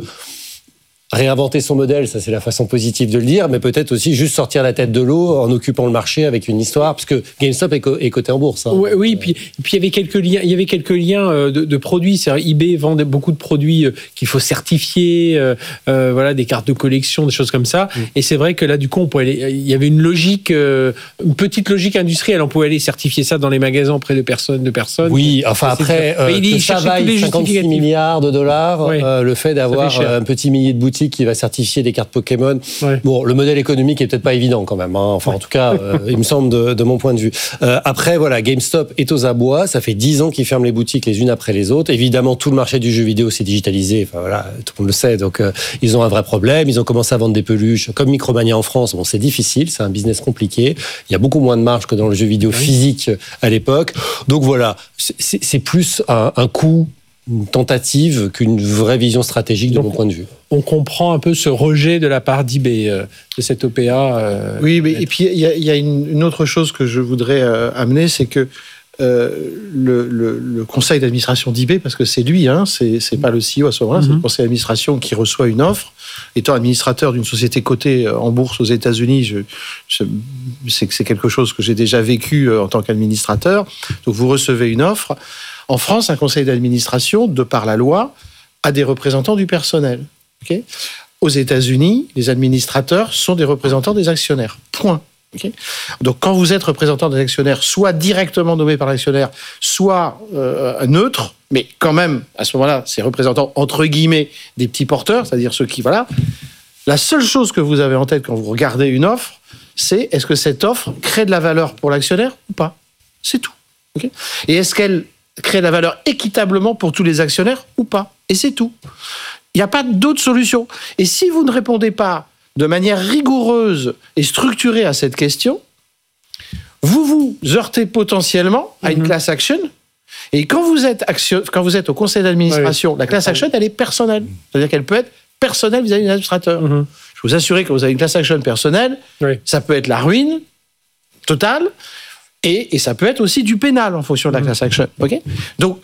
réinventer son modèle, ça c'est la façon positive de le dire, mais peut-être aussi juste sortir la tête de l'eau en occupant le marché avec une histoire, parce que GameStop est, co- est coté en bourse. Hein. Oui, oui, puis puis il y avait quelques liens, il y avait quelques liens de, de produits. C'est-à-dire eBay vend beaucoup de produits qu'il faut certifier, euh, euh, voilà, des cartes de collection, des choses comme ça. Mm. Et c'est vrai que là, du coup, on pouvait aller, il y avait une logique, euh, une petite logique industrielle. On pouvait aller certifier ça dans les magasins auprès de personnes, de personnes. Oui, enfin après, euh, que ça vaille cinquante-six milliards de dollars, oui. euh, le fait d'avoir un petit millier de boutiques qui va certifier des cartes Pokémon. Ouais. Bon, le modèle économique est peut-être pas évident quand même. Hein. Enfin, ouais. en tout cas, euh, il me semble de, de mon point de vue. Euh, après, voilà, GameStop est aux abois. Ça fait dix ans qu'ils ferment les boutiques les unes après les autres. Évidemment, tout le marché du jeu vidéo s'est digitalisé. Enfin voilà, tout le monde le sait. Donc, euh, ils ont un vrai problème. Ils ont commencé à vendre des peluches, comme Micromania en France. Bon, c'est difficile, c'est un business compliqué. Il y a beaucoup moins de marge que dans le jeu vidéo oui. physique à l'époque. Donc voilà, c'est, c'est plus un, un coût, une tentative qu'une vraie vision stratégique de Donc, mon point de vue. On comprend un peu ce rejet de la part d'eBay, euh, de cette O P A. Euh, oui, mais et puis il y a, y a une, une autre chose que je voudrais euh, amener, c'est que euh, le, le, le conseil d'administration d'eBay, parce que c'est lui, hein, c'est, c'est pas le C E O à ce moment-là, mm-hmm. c'est le conseil d'administration qui reçoit une offre. Étant administrateur d'une société cotée en bourse aux États-Unis, je, je, c'est, c'est quelque chose que j'ai déjà vécu en tant qu'administrateur. Donc vous recevez une offre. En France, un conseil d'administration, de par la loi, a des représentants du personnel. Okay ? Aux États-Unis, les administrateurs sont des représentants des actionnaires. Point. Okay ? Donc, quand vous êtes représentant des actionnaires, soit directement nommé par l'actionnaire, soit euh, neutre, mais quand même, à ce moment-là, c'est représentant, entre guillemets, des petits porteurs, c'est-à-dire ceux qui, voilà. La seule chose que vous avez en tête quand vous regardez une offre, c'est est-ce que cette offre crée de la valeur pour l'actionnaire ou pas ? C'est tout. Okay ? Et est-ce qu'elle crée de la valeur équitablement pour tous les actionnaires ou pas ? Et c'est tout. Il n'y a pas d'autre solution. Et si vous ne répondez pas de manière rigoureuse et structurée à cette question, vous vous heurtez potentiellement à une mm-hmm. class action. Et quand vous êtes, action, quand vous êtes au conseil d'administration, oui. la class action, elle est personnelle. C'est-à-dire qu'elle peut être personnelle vis-à-vis de l'administrateur. Mm-hmm. Je vous assure que vous avez une class action personnelle, oui. ça peut être la ruine totale. Et, et ça peut être aussi du pénal en fonction de la class action. Okay ? Donc,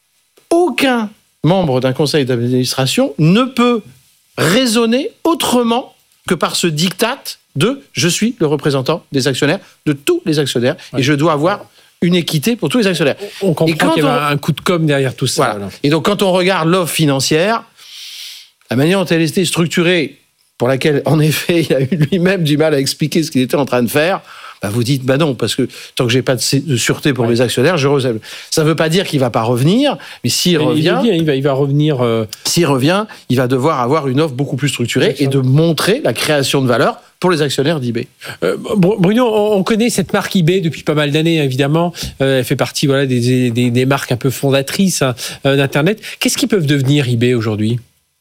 aucun membre d'un conseil d'administration ne peut raisonner autrement que par ce diktat de « je suis le représentant des actionnaires, de tous les actionnaires, ouais. et je dois avoir une équité pour tous les actionnaires ». On comprend qu'il y a on... un coup de com' derrière tout ça. Voilà. Et donc, quand on regarde l'offre financière, la manière dont elle était structurée, pour laquelle, en effet, il a eu lui-même du mal à expliquer ce qu'il était en train de faire, bah vous dites, bah non, parce que tant que j'ai pas de sûreté pour ouais. mes actionnaires, je re... ça veut pas dire qu'il va pas revenir, mais s'il mais revient, il, dit, il va, il va revenir. Euh... S'il revient, il va devoir avoir une offre beaucoup plus structurée et de montrer la création de valeur pour les actionnaires d'eBay. Euh, Bruno, on connaît cette marque eBay depuis pas mal d'années, évidemment. Euh, elle fait partie, voilà, des, des, des marques un peu fondatrices hein, d'Internet. Qu'est-ce qu'ils peuvent devenir eBay aujourd'hui ?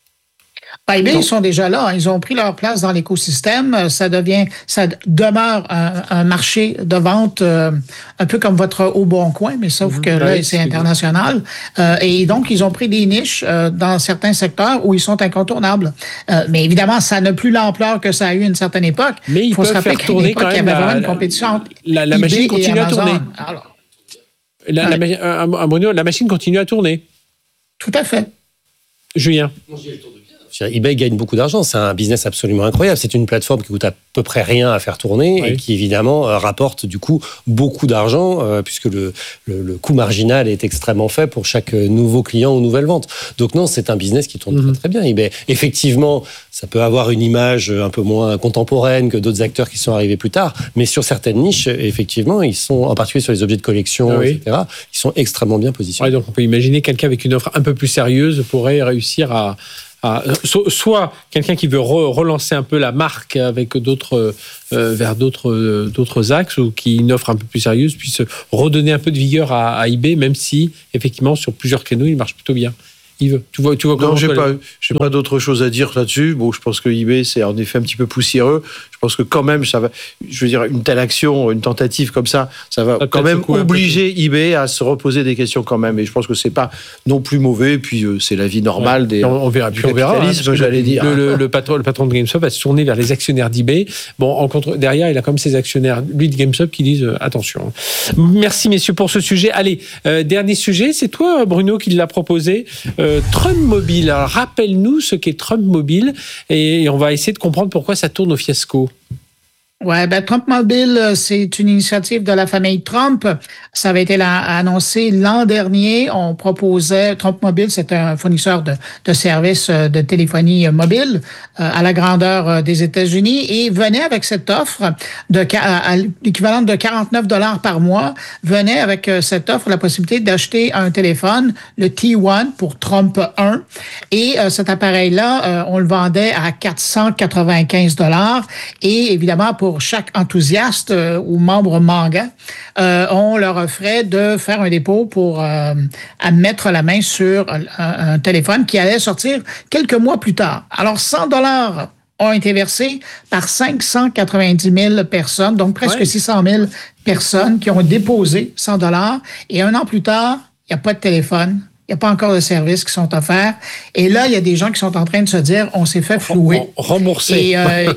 eBay, ils sont déjà là. Ils ont pris leur place dans l'écosystème. Ça devient, ça demeure un, un marché de vente euh, un peu comme votre Au Bon Coin, mais sauf mmh, que là, ouais, c'est, c'est international. Euh, et donc, ils ont pris des niches euh, dans certains secteurs où ils sont incontournables. Euh, mais évidemment, ça n'a plus l'ampleur que ça a eu à une certaine époque. Mais il faut se rappeler qu'à l'époque, il y avait vraiment une compétition. La, la machine continue à tourner. Alors, la, ouais. la, euh, Bruno, la machine continue à tourner. Tout à fait. Julien. eBay gagne beaucoup d'argent, c'est un business absolument incroyable. C'est une plateforme qui coûte à peu près rien à faire tourner oui. et qui évidemment rapporte du coup beaucoup d'argent euh, puisque le, le, le coût marginal est extrêmement faible pour chaque nouveau client ou nouvelle vente. Donc non, c'est un business qui tourne mm-hmm. très, très bien. eBay, effectivement, ça peut avoir une image un peu moins contemporaine que d'autres acteurs qui sont arrivés plus tard, mais sur certaines niches, effectivement, ils sont, en particulier sur les objets de collection, oui. et cetera, ils sont extrêmement bien positionnés. Ouais, donc on peut imaginer quelqu'un avec une offre un peu plus sérieuse pourrait réussir à Ah, so, soit quelqu'un qui veut re- relancer un peu la marque avec d'autres euh, vers d'autres euh, d'autres axes ou qui une offre un peu plus sérieuse puisse redonner un peu de vigueur à, à eBay, même si effectivement sur plusieurs canaux il marche plutôt bien. Yves, tu vois, tu vois comment non, j'ai pas, j'ai non. pas d'autre chose à dire là-dessus. Bon, je pense que eBay c'est en effet un petit peu poussiéreux. Je pense que quand même, ça va. Je veux dire, une telle action, une tentative comme ça, ça va ça quand même obliger eBay à se reposer des questions quand même. Et je pense que c'est pas non plus mauvais. Et puis euh, c'est la vie normale ouais. des. On, on verra. Puis on verra. Hein, j'allais dire. Le, le, le patron, le patron de GameStop va se tourner vers les actionnaires d'eBay. Bon, en contre, derrière, il a comme ses actionnaires, lui de GameStop, qui disent euh, attention. Merci messieurs pour ce sujet. Allez, euh, dernier sujet, c'est toi Bruno qui l'a proposé. Euh, Trump Mobile. Alors, rappelle-nous ce qu'est Trump Mobile et on va essayer de comprendre pourquoi ça tourne au fiasco. Ouais, ben Trump Mobile, c'est une initiative de la famille Trump. Ça avait été la, annoncé l'an dernier. On proposait Trump Mobile, c'est un fournisseur de, de services de téléphonie mobile euh, à la grandeur des États-Unis et venait avec cette offre de à, à l'équivalent de quarante-neuf dollars par mois. Venait avec cette offre la possibilité d'acheter un téléphone, le T un pour Trump un, et euh, cet appareil-là, euh, on le vendait à quatre cent quatre-vingt-quinze dollars et évidemment pour Pour chaque enthousiaste euh, ou membre manga, euh, on leur offrait de faire un dépôt pour euh, à mettre la main sur un, un téléphone qui allait sortir quelques mois plus tard. Alors, cent dollars ont été versés par cinq cent quatre-vingt-dix mille personnes, donc presque ouais. six cent mille personnes qui ont déposé cent dollars. Et un an plus tard, il n'y a pas de téléphone. Il n'y a pas encore de services qui sont offerts. Et là, il y a des gens qui sont en train de se dire, on s'est fait flouer. Rembourser. Et, euh,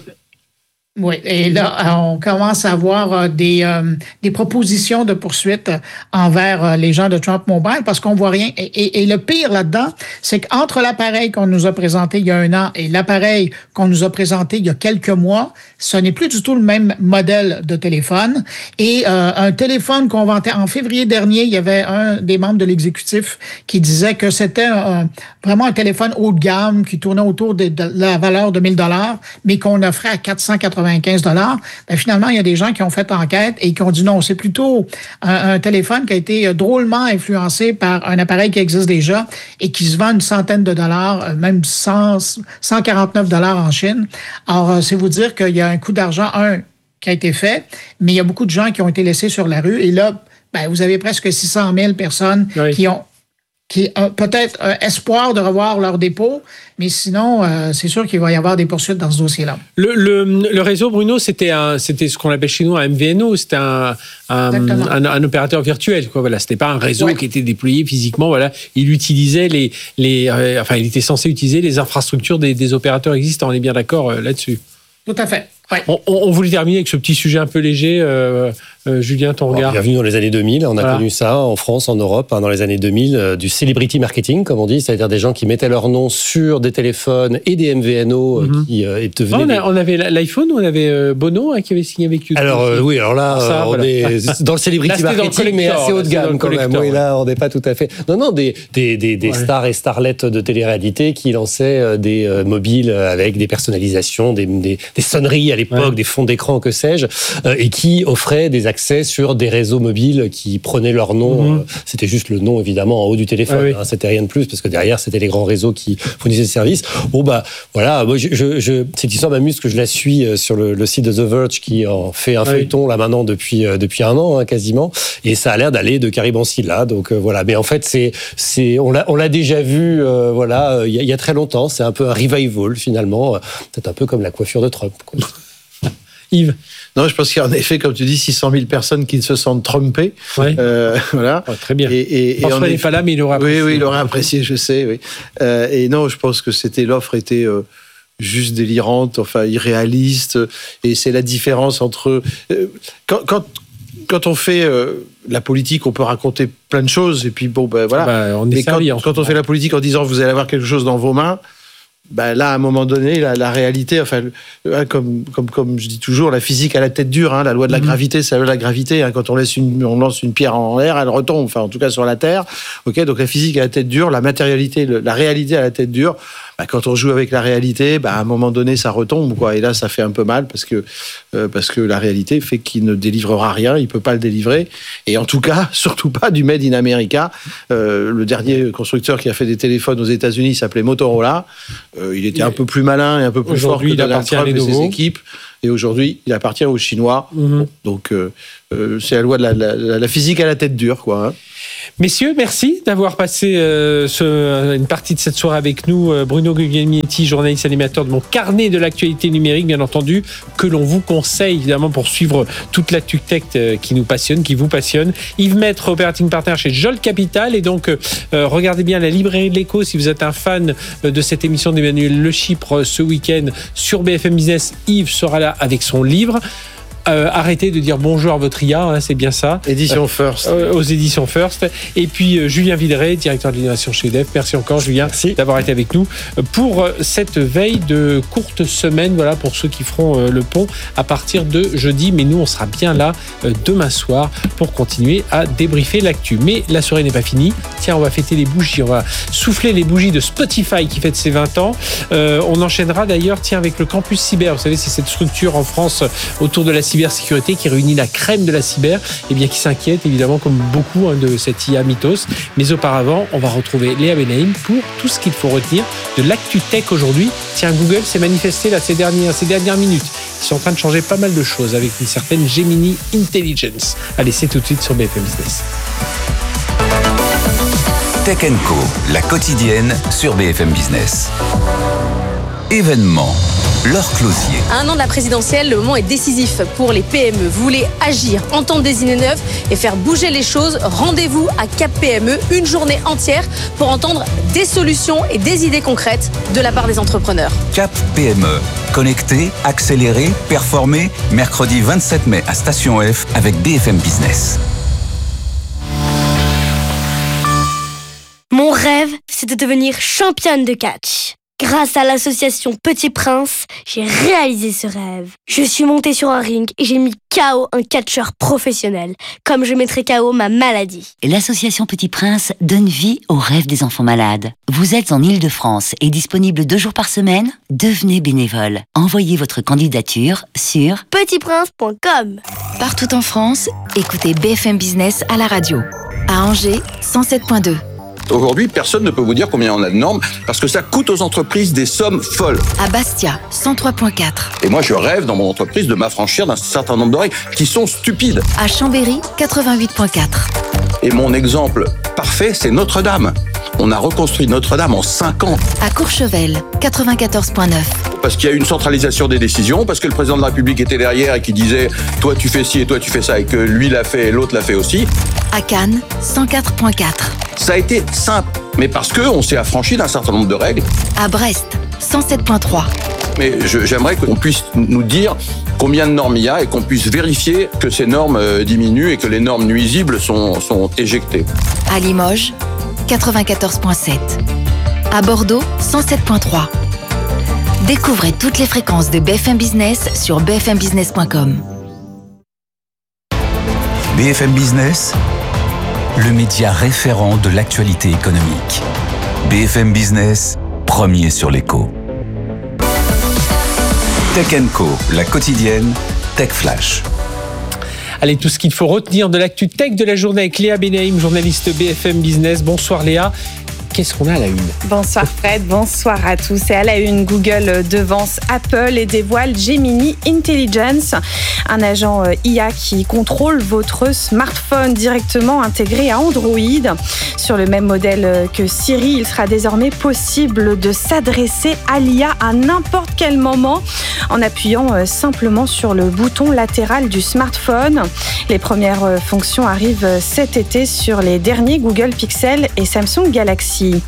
oui, et là, on commence à avoir des, euh, des propositions de poursuite envers les gens de Trump Mobile parce qu'on voit rien. Et, et, et le pire là-dedans, c'est qu'entre l'appareil qu'on nous a présenté il y a un an et l'appareil qu'on nous a présenté il y a quelques mois, ce n'est plus du tout le même modèle de téléphone. Et euh, un téléphone qu'on vantait en février dernier, il y avait un des membres de l'exécutif qui disait que c'était un, vraiment un téléphone haut de gamme qui tournait autour de, de la valeur de mille dollars, mais qu'on offrait à quatre cent quatre-vingt-quinze dollars. Ben, finalement, il y a des gens qui ont fait enquête et qui ont dit non, c'est plutôt un, un téléphone qui a été drôlement influencé par un appareil qui existe déjà et qui se vend une centaine de dollars, même cent, cent quarante-neuf dollars en Chine. Alors, c'est vous dire qu'il y a un coût d'argent, un, qui a été fait, mais il y a beaucoup de gens qui ont été laissés sur la rue. Et là, ben, vous avez presque six cent mille personnes oui. qui ont qui ont peut-être un espoir de revoir leur dépôt, mais sinon, euh, c'est sûr qu'il va y avoir des poursuites dans ce dossier-là. Le, le, le réseau, Bruno, c'était, un, c'était ce qu'on appelle chez nous un M V N O, c'était un, un, un, un opérateur virtuel. Quoi. Voilà, c'était pas un réseau ouais. qui était déployé physiquement. Voilà, il utilisait les, les, euh, enfin, il était censé utiliser les infrastructures des, des opérateurs existants. On est bien d'accord euh, là-dessus. Tout à fait. Ouais. On, on, on voulait terminer avec ce petit sujet un peu léger. Euh, euh, Julien, ton regard. Bienvenue dans les années deux mille. On a voilà. connu ça en France, en Europe, hein, dans les années deux mille, euh, du celebrity marketing, comme on dit, c'est-à-dire des gens qui mettaient leur nom sur des téléphones et des M V N O mm-hmm. qui euh, devenaient. On, a, des... on avait l'iPhone, on avait euh, Bono hein, qui avait signé avec YouTube. Alors euh, oui, alors là, ça, on voilà. est dans le celebrity là, marketing, le mais assez haut de gamme quand même. Oui, là, on n'est pas tout à fait. Non, non, des des des, des ouais. stars et starlettes de télé-réalité qui lançaient euh, des euh, mobiles avec des personnalisations, des des, des sonneries à l'époque, ouais. des fonds d'écran, que sais-je, euh, et qui offraient des accès sur des réseaux mobiles qui prenaient leur nom. Mmh. Euh, c'était juste le nom, évidemment, en haut du téléphone. Ah oui. hein, c'était rien de plus, parce que derrière, c'était les grands réseaux qui fournissaient ce service. Bon, bah, voilà. Moi, je, je, je, cette histoire m'amuse que je la suis sur le, le site de The Verge, qui en fait un ah feuilleton, oui. là, maintenant, depuis, euh, depuis un an, hein, quasiment. Et ça a l'air d'aller de Caribancy, là. Donc, euh, voilà. Mais en fait, c'est, c'est, on l'a, on l'a déjà vu, euh, voilà, il y, y a très longtemps. C'est un peu un revival, finalement. Peut-être un peu comme la coiffure de Trump, quoi. Yves. Non, je pense qu'il y a en effet, comme tu dis, six cent mille personnes qui se sentent trumpées. Ouais. Euh, voilà. Oh, très bien. Et, et, François n'est pas là, mais il aurait apprécié. Oui, oui, il aurait apprécié, je sais. Oui. Euh, et non, je pense que c'était l'offre était euh, juste délirante, enfin irréaliste. Et c'est la différence entre euh, quand, quand quand on fait euh, la politique, on peut raconter plein de choses, et puis bon, ben voilà. Bah, on est Mais quand, servi, quand on fait la politique en disant vous allez avoir quelque chose dans vos mains, ben là, à un moment donné, la, la réalité, enfin, le, comme, comme, comme je dis toujours, la physique a la tête dure, hein, la loi de la mmh. gravité, c'est la loi de la gravité. Hein, quand on, laisse une, on lance une pierre en l'air, elle retombe, enfin, en tout cas sur la Terre. Ok, donc la physique a la tête dure, la matérialité, le, la réalité a la tête dure. Ben, quand on joue avec la réalité, ben, à un moment donné, ça retombe, quoi. Et là, ça fait un peu mal parce que, euh, parce que la réalité fait qu'il ne délivrera rien, il ne peut pas le délivrer. Et en tout cas, surtout pas du Made in America. Euh, le dernier constructeur qui a fait des téléphones aux États-Unis s'appelait Motorola. Euh, il était un peu plus malin et un peu plus fort que Donald Trump et ses équipes. Et aujourd'hui, il appartient aux Chinois. Mmh. Donc, euh, euh, c'est la loi de la, la, la physique à la tête dure, quoi. Hein. Messieurs, merci d'avoir passé euh, ce, une partie de cette soirée avec nous. Bruno Guglielminetti, journaliste animateur de mon carnet de l'actualité numérique, bien entendu, que l'on vous conseille évidemment pour suivre toute l'actu tech qui nous passionne, qui vous passionne. Yves Maître, operating partner chez Jolt Capital. Et donc, euh, regardez bien la librairie de l'écho si vous êtes un fan de cette émission d'Emmanuel Le Chypre ce week-end sur B F M Business. Yves sera là avec son livre. Euh, arrêtez de dire bonjour à votre I A, hein, c'est bien ça. Édition First. Euh, aux éditions First. Et puis euh, Julien Villeray, directeur de l'innovation chez E D F. Merci encore, Julien, Merci. d'avoir été avec nous pour euh, cette veille de courte semaine. Voilà, pour ceux qui feront euh, le pont à partir de jeudi. Mais nous, on sera bien là euh, demain soir pour continuer à débriefer l'actu. Mais la soirée n'est pas finie. Tiens, on va fêter les bougies. On va souffler les bougies de Spotify qui fête ses vingt ans. Euh, on enchaînera d'ailleurs, tiens, avec le campus cyber. Vous savez, c'est cette structure en France autour de la cybersécurité qui réunit la crème de la cyber, et bien qui s'inquiète évidemment comme beaucoup hein, de cette I A mythos. Mais auparavant, on va retrouver Léa Benaïm pour tout ce qu'il faut retenir de l'actu tech aujourd'hui. Tiens, Google s'est manifesté là ces dernières, ces dernières minutes. Ils sont en train de changer pas mal de choses avec une certaine Gemini Intelligence. Allez, c'est tout de suite sur B F M Business. Tech and Co, la quotidienne sur B F M Business. Événement. Laure Closier. À un an de la présidentielle, le moment est décisif pour les P M E. Vous voulez agir, entendre des idées neuves et faire bouger les choses? Rendez-vous à Cap P M E, une journée entière pour entendre des solutions et des idées concrètes de la part des entrepreneurs. Cap P M E. Connecter, accélérer, performer. Mercredi vingt-sept mai à Station F avec B F M Business. Mon rêve, c'est de devenir championne de catch. Grâce à l'association Petit Prince, j'ai réalisé ce rêve. Je suis montée sur un ring et j'ai mis K O un catcheur professionnel, comme je mettrai K O ma maladie. L'association Petit Prince donne vie aux rêves des enfants malades. Vous êtes en Île-de-France et disponible deux jours par semaine? Devenez bénévole. Envoyez votre candidature sur petit prince point com. Partout en France, écoutez B F M Business à la radio. À Angers, cent sept virgule deux. Aujourd'hui, personne ne peut vous dire combien on a de normes parce que ça coûte aux entreprises des sommes folles. À Bastia, cent trois virgule quatre. Et moi, je rêve dans mon entreprise de m'affranchir d'un certain nombre de règles qui sont stupides. À Chambéry, quatre-vingt-huit virgule quatre. Et mon exemple parfait, c'est Notre-Dame. On a reconstruit Notre-Dame en cinq ans. À Courchevel, quatre-vingt-quatorze virgule neuf. Parce qu'il y a eu une centralisation des décisions, parce que le président de la République était derrière et qui disait « toi tu fais ci et toi tu fais ça » et que lui l'a fait et l'autre l'a fait aussi. À Cannes, cent quatre virgule quatre. Ça a été simple, mais parce qu'on s'est affranchi d'un certain nombre de règles. À Brest, cent sept virgule trois. Mais je, j'aimerais qu'on puisse nous dire combien de normes il y a et qu'on puisse vérifier que ces normes euh, diminuent et que les normes nuisibles sont, sont éjectées. À Limoges, quatre-vingt-quatorze virgule sept. À Bordeaux, cent sept virgule trois. Découvrez toutes les fréquences de B F M Business sur b f m business point com. B F M Business, le média référent de l'actualité économique. B F M Business, premier sur l'écho. Tech and Co, la quotidienne, Tech Flash. Allez, tout ce qu'il faut retenir de l'actu tech de la journée avec Léa Benaïm, journaliste B F M Business. Bonsoir Léa. Qu'est-ce qu'on a à la une? Bonsoir Fred, bonsoir à tous. Et à la une, Google devance Apple et dévoile Gemini Intelligence, un agent I A qui contrôle votre smartphone directement intégré à Android. Sur le même modèle que Siri, il sera désormais possible de s'adresser à l'I A à n'importe quel moment en appuyant simplement sur le bouton latéral du smartphone. Les premières fonctions arrivent cet été sur les derniers Google Pixel et Samsung Galaxy.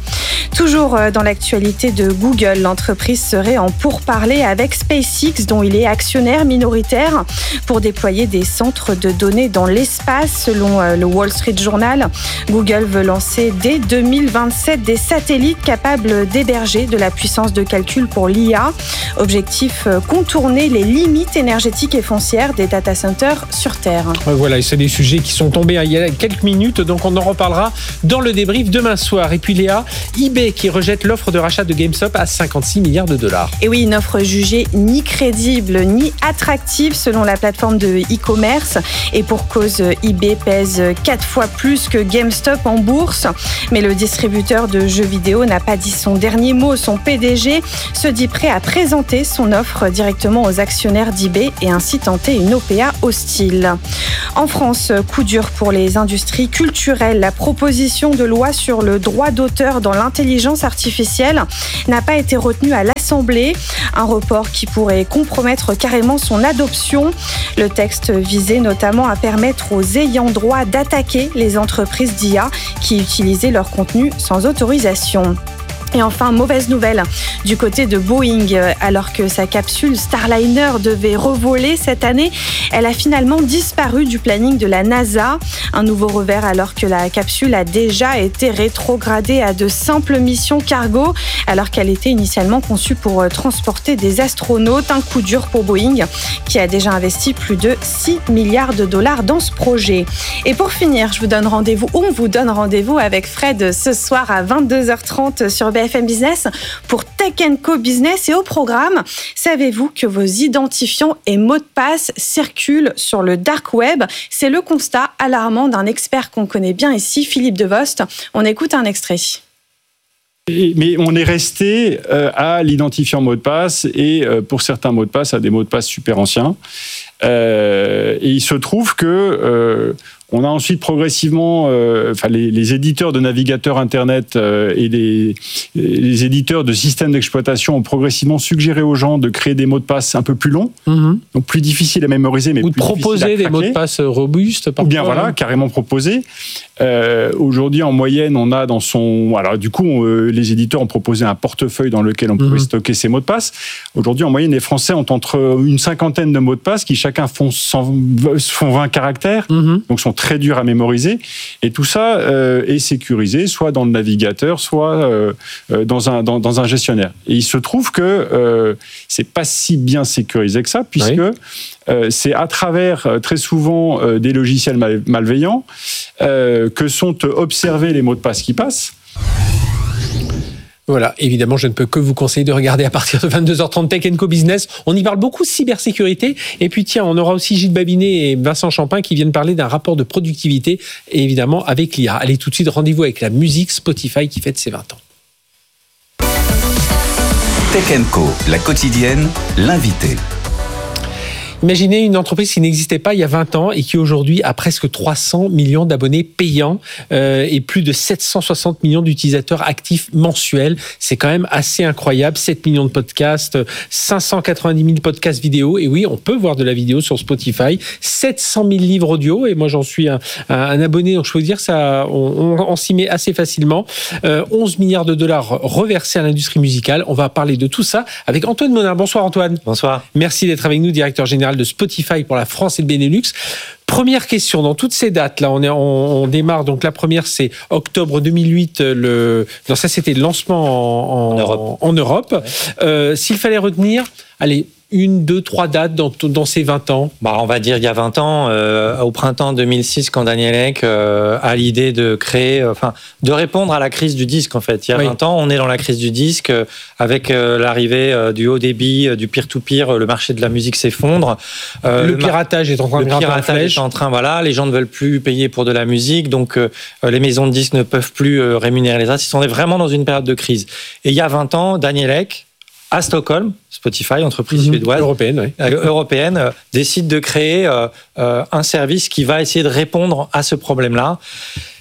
Toujours dans l'actualité de Google, l'entreprise serait en pourparlers avec SpaceX, dont il est actionnaire minoritaire, pour déployer des centres de données dans l'espace. Selon le Wall Street Journal, Google veut lancer dès deux mille vingt-sept des satellites capables d'héberger de la puissance de calcul pour l'I A. Objectif, contourner les limites énergétiques et foncières des data centers sur Terre. Voilà, et c'est des sujets qui sont tombés il y a quelques minutes, donc on en reparlera dans le débrief demain soir. Et puis Léa, eBay qui rejette l'offre de rachat de GameStop à cinquante-six milliards de dollars. Et oui, une offre jugée ni crédible ni attractive selon la plateforme de e-commerce. Et pour cause, eBay pèse quatre fois plus que GameStop en bourse. Mais le distributeur de jeux vidéo n'a pas dit son dernier mot. Son P D G se dit prêt à présenter son offre directement aux actionnaires d'eBay et ainsi tenter une O P A hostile. En France, coup dur pour les industries culturelles. La proposition de loi sur le droit d'auteur dans l'intelligence artificielle n'a pas été retenue à l'Assemblée. Un report qui pourrait compromettre carrément son adoption. Le texte visait notamment à permettre aux ayants droit d'attaquer les entreprises d'I A qui utilisaient leur contenu sans autorisation. Et enfin, mauvaise nouvelle du côté de Boeing. Alors que sa capsule Starliner devait revoler cette année, elle a finalement disparu du planning de la NASA. Un nouveau revers alors que la capsule a déjà été rétrogradée à de simples missions cargo, alors qu'elle était initialement conçue pour transporter des astronautes. Un coup dur pour Boeing, qui a déjà investi plus de six milliards de dollars dans ce projet. Et pour finir, je vous donne rendez-vous, on vous donne rendez-vous avec Fred ce soir à vingt-deux heures trente sur B F M Business pour Tech and Co Business. Et au programme, savez-vous que vos identifiants et mots de passe circulent sur le dark web? C'est le constat alarmant d'un expert qu'on connaît bien ici, Philippe Devost. On écoute un extrait. Mais on est resté à l'identifiant mot de passe et pour certains mots de passe à des mots de passe super anciens. Et il se trouve que on a ensuite progressivement, euh, enfin les, les éditeurs de navigateurs Internet euh, et les, les éditeurs de systèmes d'exploitation ont progressivement suggéré aux gens de créer des mots de passe un peu plus longs, mmh. donc plus difficiles à mémoriser, mais ou plus de proposer des mots de passe robustes. Ou bien voilà, carrément proposer. Euh, aujourd'hui, en moyenne, on a dans son, alors du coup, on, euh, les éditeurs ont proposé un portefeuille dans lequel on pouvait mmh. stocker ces mots de passe. Aujourd'hui, en moyenne, les Français ont entre une cinquantaine de mots de passe qui chacun font, cent, font vingt caractères, mmh. donc sont très dur à mémoriser, et tout ça euh, est sécurisé soit dans le navigateur, soit euh, dans, un, dans, dans un gestionnaire. Et il se trouve que euh, c'est pas si bien sécurisé que ça, puisque oui. euh, c'est à travers euh, très souvent euh, des logiciels mal, malveillants euh, que sont observés les mots de passe qui passent. Voilà, évidemment, je ne peux que vous conseiller de regarder à partir de vingt-deux heures trente Tech and Co Business. On y parle beaucoup cybersécurité. Et puis tiens, on aura aussi Gilles Babinet et Vincent Champin qui viennent parler d'un rapport de productivité, et évidemment avec l'I A. Allez, tout de suite, rendez-vous avec la musique Spotify qui fête ses vingt ans. Tech and Co, la quotidienne, l'invité. Imaginez une entreprise qui n'existait pas il y a vingt ans et qui aujourd'hui a presque trois cents millions d'abonnés payants euh, et plus de sept cent soixante millions d'utilisateurs actifs mensuels. C'est quand même assez incroyable. sept millions de podcasts, cinq cent quatre-vingt-dix mille podcasts vidéo. Et oui, on peut voir de la vidéo sur Spotify. sept cent mille livres audio. Et moi, j'en suis un, un, un abonné. Donc, je peux vous dire, ça, on, on, on s'y met assez facilement. Euh, onze milliards de dollars reversés à l'industrie musicale. On va parler de tout ça avec Antoine Monin. Bonsoir, Antoine. Bonsoir. Merci d'être avec nous, directeur général de Spotify pour la France et le Benelux. Première question, dans toutes ces dates, là, on, est, on, on démarre, donc la première, c'est octobre deux mille huit, le, non, ça c'était le lancement en, en, en Europe. En Europe. Ouais. Euh, s'il fallait retenir, allez, une, deux, trois dates dans, dans ces vingt ans? Bah, on va dire il y a vingt ans, euh, au printemps deux mille six, quand Daniel Ek euh, a l'idée de créer, euh, enfin, de répondre à la crise du disque, en fait. Il y a oui. vingt ans, on est dans la crise du disque, euh, avec euh, l'arrivée euh, du haut débit, euh, du peer-to-peer, euh, le marché de la musique s'effondre. Euh, le piratage est en train de grimper en flèche. Le piratage est en train, voilà, les gens ne veulent plus payer pour de la musique, donc euh, les maisons de disques ne peuvent plus euh, rémunérer les artistes. On est vraiment dans une période de crise. Et il y a vingt ans, Daniel Ek, à Stockholm, Spotify, entreprise mmh, suédoise, européenne, oui. euh, européenne euh, décide de créer euh, euh, un service qui va essayer de répondre à ce problème-là.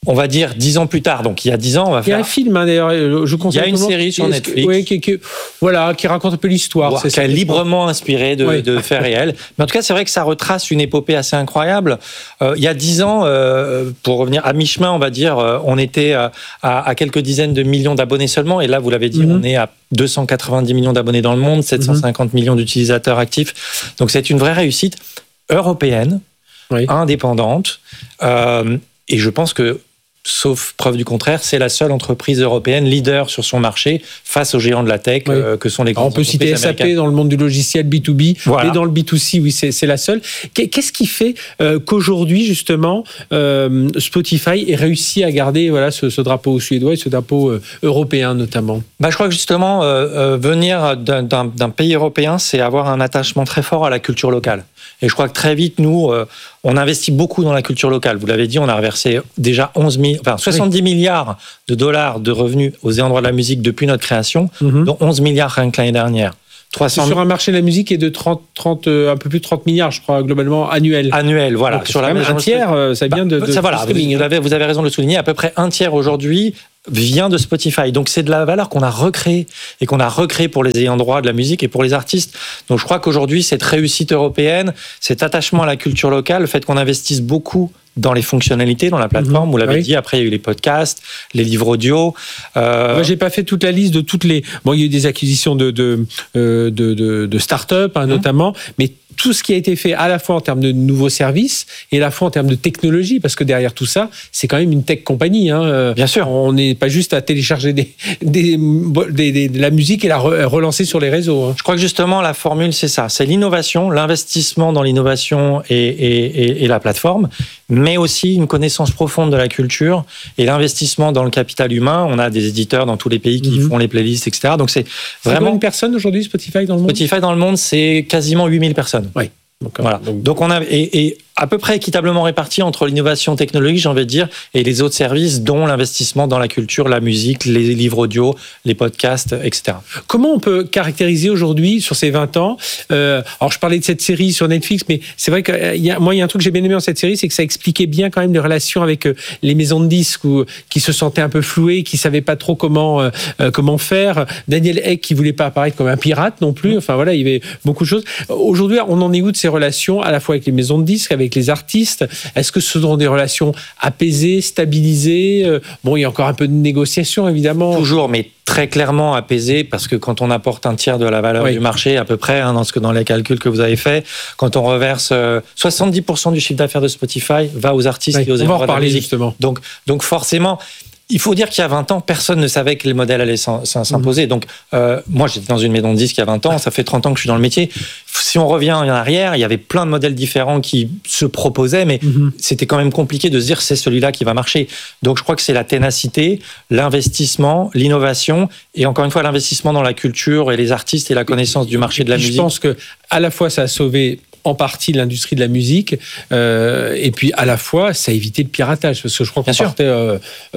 on va dire dix ans plus tard, donc il y a dix ans, on va faire... Il y a un film, hein, d'ailleurs, je conseille. Il y a une série sur Netflix. Oui, qui, qui, voilà, qui raconte un peu l'histoire. Wow, c'est qui est librement inspiré de, oui. de faits réels. Mais en tout cas, c'est vrai que ça retrace une épopée assez incroyable. Euh, il y a dix ans, euh, pour revenir à mi-chemin, on va dire, euh, on était à, à, à quelques dizaines de millions d'abonnés seulement, et là, vous l'avez dit, mm-hmm. on est à deux cent quatre-vingt-dix millions d'abonnés dans le monde, sept cent cinquante mm-hmm. millions d'utilisateurs actifs. Donc c'est une vraie réussite européenne, oui. indépendante, euh, et je pense que sauf preuve du contraire, c'est la seule entreprise européenne leader sur son marché face aux géants de la tech oui. euh, que sont les grandes entreprises. On peut citer S A P dans le monde du logiciel B deux B, voilà. mais dans le B deux C, oui, c'est, c'est la seule. Qu'est-ce qui fait euh, qu'aujourd'hui, justement, euh, Spotify ait réussi à garder voilà, ce, ce drapeau suédois et ce drapeau euh, européen, notamment ? Bah, je crois que, justement, euh, euh, venir d'un, d'un, d'un pays européen, c'est avoir un attachement très fort à la culture locale. Et je crois que très vite, nous, euh, on investit beaucoup dans la culture locale. Vous l'avez dit, on a reversé déjà onze mille, enfin, soixante-dix oui. milliards de dollars de revenus aux ayants droit de la musique depuis notre création, mm-hmm. dont onze milliards rien que l'année dernière. trois cents... Sur un marché de la musique qui est de trente, trente, un peu plus de trente milliards, je crois, globalement, annuel. Annuel, voilà. Donc, sur la même un tiers, ça vient de, de, ça, voilà, de streaming. Vous avez, vous avez raison de le souligner, à peu près un tiers aujourd'hui vient de Spotify. Donc c'est de la valeur qu'on a recréée et qu'on a recréée pour les ayants droit de la musique et pour les artistes. Donc je crois qu'aujourd'hui, cette réussite européenne, cet attachement à la culture locale, le fait qu'on investisse beaucoup dans les fonctionnalités, dans la plateforme, mmh, vous l'avez oui. dit, après il y a eu les podcasts, les livres audio. Euh... Moi, j'ai pas fait toute la liste de toutes les... Bon, il y a eu des acquisitions de, de, de, de, de start-up, hein, mmh. notamment, mais tout ce qui a été fait à la fois en termes de nouveaux services et à la fois en termes de technologie, parce que derrière tout ça, c'est quand même une tech compagnie. Hein. Bien sûr. On n'est pas juste à télécharger des, des, des, des, de la musique et la relancer sur les réseaux. Hein. Je crois que justement, la formule, c'est ça. C'est l'innovation, l'investissement dans l'innovation et, et, et, et la plateforme, mais aussi une connaissance profonde de la culture et l'investissement dans le capital humain. On a des éditeurs dans tous les pays qui mmh. font les playlists, et cetera. Donc c'est vraiment... C'est une personne aujourd'hui, Spotify, dans le monde ? Spotify dans le monde, c'est quasiment huit mille personnes. Oui. Donc, voilà. Donc, donc on a et, et à peu près équitablement réparti entre l'innovation technologique, j'ai envie de dire, et les autres services, dont l'investissement dans la culture, la musique, les livres audio, les podcasts, et cetera. Comment on peut caractériser aujourd'hui, sur ces vingt ans, euh, alors je parlais de cette série sur Netflix, mais c'est vrai que y a, moi, il y a un truc que j'ai bien aimé dans cette série, c'est que ça expliquait bien quand même les relations avec euh, les maisons de disques où, qui se sentaient un peu flouées, qui ne savaient pas trop comment, euh, comment faire. Daniel Ek qui ne voulait pas apparaître comme un pirate non plus. Enfin voilà, il y avait beaucoup de choses. Aujourd'hui, on en est où de ces relations, à la fois avec les maisons de disques, avec les artistes? Est-ce que ce sont des relations apaisées, stabilisées? Bon, il y a encore un peu de négociation, évidemment. Toujours, mais très clairement apaisées, parce que quand on apporte un tiers de la valeur oui. du marché, à peu près, hein, dans, ce que, dans les calculs que vous avez faits, quand on reverse euh, soixante-dix pour cent du chiffre d'affaires de Spotify va aux artistes oui, et aux ayants droit de la musique. Justement. Donc, donc forcément... Il faut dire qu'il y a vingt ans, personne ne savait que les modèles allaient s'imposer. Mmh. Donc, euh, moi, j'étais dans une maison de disques il y a vingt ans, ça fait trente ans que je suis dans le métier. Si on revient en arrière, il y avait plein de modèles différents qui se proposaient, mais mmh. c'était quand même compliqué de se dire c'est celui-là qui va marcher. Donc, je crois que c'est la ténacité, l'investissement, l'innovation, et encore une fois, l'investissement dans la culture et les artistes et la connaissance du marché de la je musique. Je pense que à la fois, ça a sauvé en partie l'industrie de la musique, euh, et puis à la fois, ça a évité le piratage, parce que je crois qu'on partait... Euh,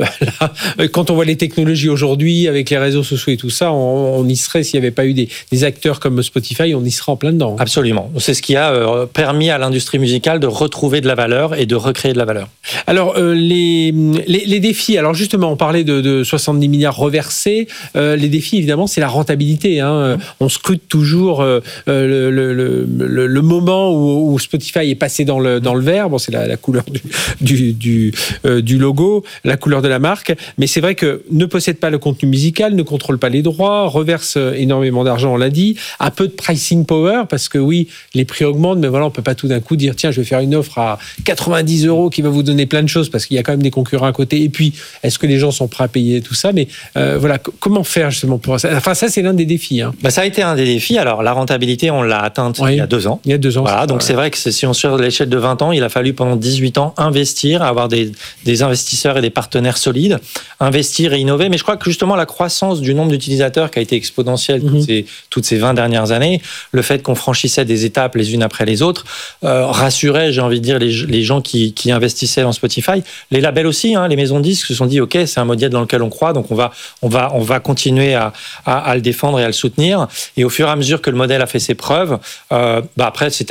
là, quand on voit les technologies aujourd'hui, avec les réseaux sociaux et tout ça, on, on y serait, s'il n'y avait pas eu des, des acteurs comme Spotify, on y serait en plein dedans. Absolument. C'est ce qui a euh, permis à l'industrie musicale de retrouver de la valeur et de recréer de la valeur. Alors, euh, les, les, les défis, alors justement, on parlait de, de soixante-dix milliards reversés, euh, les défis, évidemment, c'est la rentabilité. Hein. On scrute toujours euh, le, le, le, le moment Où, où Spotify est passé dans le, dans le vert. Bon, c'est la, la couleur du, du, du, euh, du logo, la couleur de la marque. Mais c'est vrai que ne possède pas le contenu musical, ne contrôle pas les droits, reverse énormément d'argent, on l'a dit, a peu de pricing power, parce que oui, les prix augmentent, mais voilà, on peut pas tout d'un coup dire, tiens, je vais faire une offre à quatre-vingt-dix euros qui va vous donner plein de choses, parce qu'il y a quand même des concurrents à côté. Et puis, est-ce que les gens sont prêts à payer tout ça? Mais euh, voilà, c- comment faire justement pour ça? Enfin, ça, c'est l'un des défis. Hein. Bah, ça a été un des défis. Alors, la rentabilité, on l'a atteinte oui. il y a deux ans. Il y a deux ans. Voilà, donc c'est vrai que si on sur l'échelle de vingt ans, il a fallu pendant dix-huit ans investir, avoir des, des investisseurs et des partenaires solides, investir et innover. Mais je crois que justement la croissance du nombre d'utilisateurs qui a été exponentielle mmh. toutes, ces, toutes ces vingt dernières années, le fait qu'on franchissait des étapes les unes après les autres, euh, rassurait, j'ai envie de dire, les, les gens qui, qui investissaient dans Spotify. Les labels aussi, hein, les maisons de disques se sont dit, ok, c'est un modèle dans lequel on croit, donc on va, on va, on va continuer à, à, à le défendre et à le soutenir. Et au fur et à mesure que le modèle a fait ses preuves, euh, bah après c'était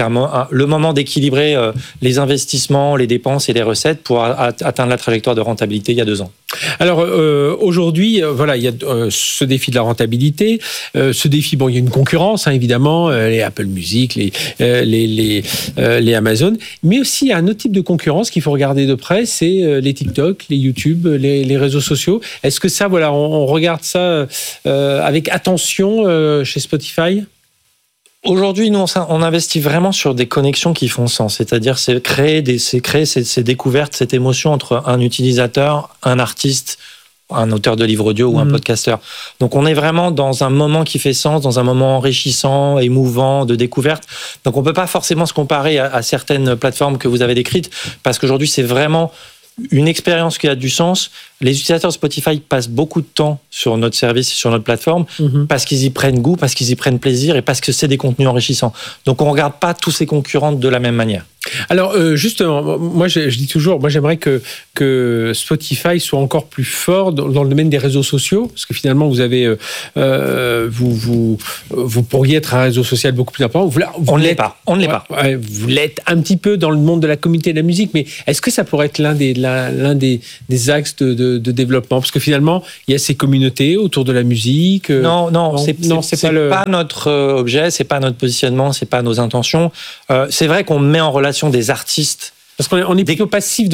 un, un, le moment d'équilibrer euh, les investissements, les dépenses et les recettes pour a, a, atteindre la trajectoire de rentabilité il y a deux ans. Alors euh, aujourd'hui, euh, voilà, il y a euh, ce défi de la rentabilité, euh, ce défi, bon, il y a une concurrence, hein, évidemment, euh, les Apple Music, les euh, les les, euh, les Amazon, mais aussi il y a un autre type de concurrence qu'il faut regarder de près, c'est euh, les TikTok, les YouTube, les, les réseaux sociaux. Est-ce que ça, voilà, on, on regarde ça euh, avec attention euh, chez Spotify? Aujourd'hui, nous, on investit vraiment sur des connexions qui font sens. C'est-à-dire, c'est créer, des, c'est créer ces, ces découvertes, cette émotion entre un utilisateur, un artiste, un auteur de livre audio ou mmh. un podcasteur. Donc, on est vraiment dans un moment qui fait sens, dans un moment enrichissant, émouvant, de découverte. Donc, on ne peut pas forcément se comparer à, à certaines plateformes que vous avez décrites, parce qu'aujourd'hui, c'est vraiment une expérience qui a du sens. Les utilisateurs de Spotify passent beaucoup de temps sur notre service et sur notre plateforme mmh. parce qu'ils y prennent goût, parce qu'ils y prennent plaisir et parce que c'est des contenus enrichissants. Donc, on ne regarde pas tous ces concurrents de la même manière. Alors, euh, justement, moi, je, je dis toujours, moi, j'aimerais que, que Spotify soit encore plus fort dans, dans le domaine des réseaux sociaux, parce que finalement, vous avez, euh, vous, vous, vous pourriez être un réseau social beaucoup plus important. Vous, vous on ne l'est pas. On ne l'est ouais, pas. Ouais, vous l'êtes un petit peu dans le monde de la communauté de la musique, mais est-ce que ça pourrait être l'un des, l'un, l'un des, des axes de, de, de développement? Parce que finalement, il y a ces communautés autour de la musique. Non, non, non c'est, non, c'est, c'est, c'est pas, le... pas notre objet, c'est pas notre positionnement, c'est pas nos intentions. Euh, c'est vrai qu'on met en relation des artistes. Parce qu'on est, on est plutôt passif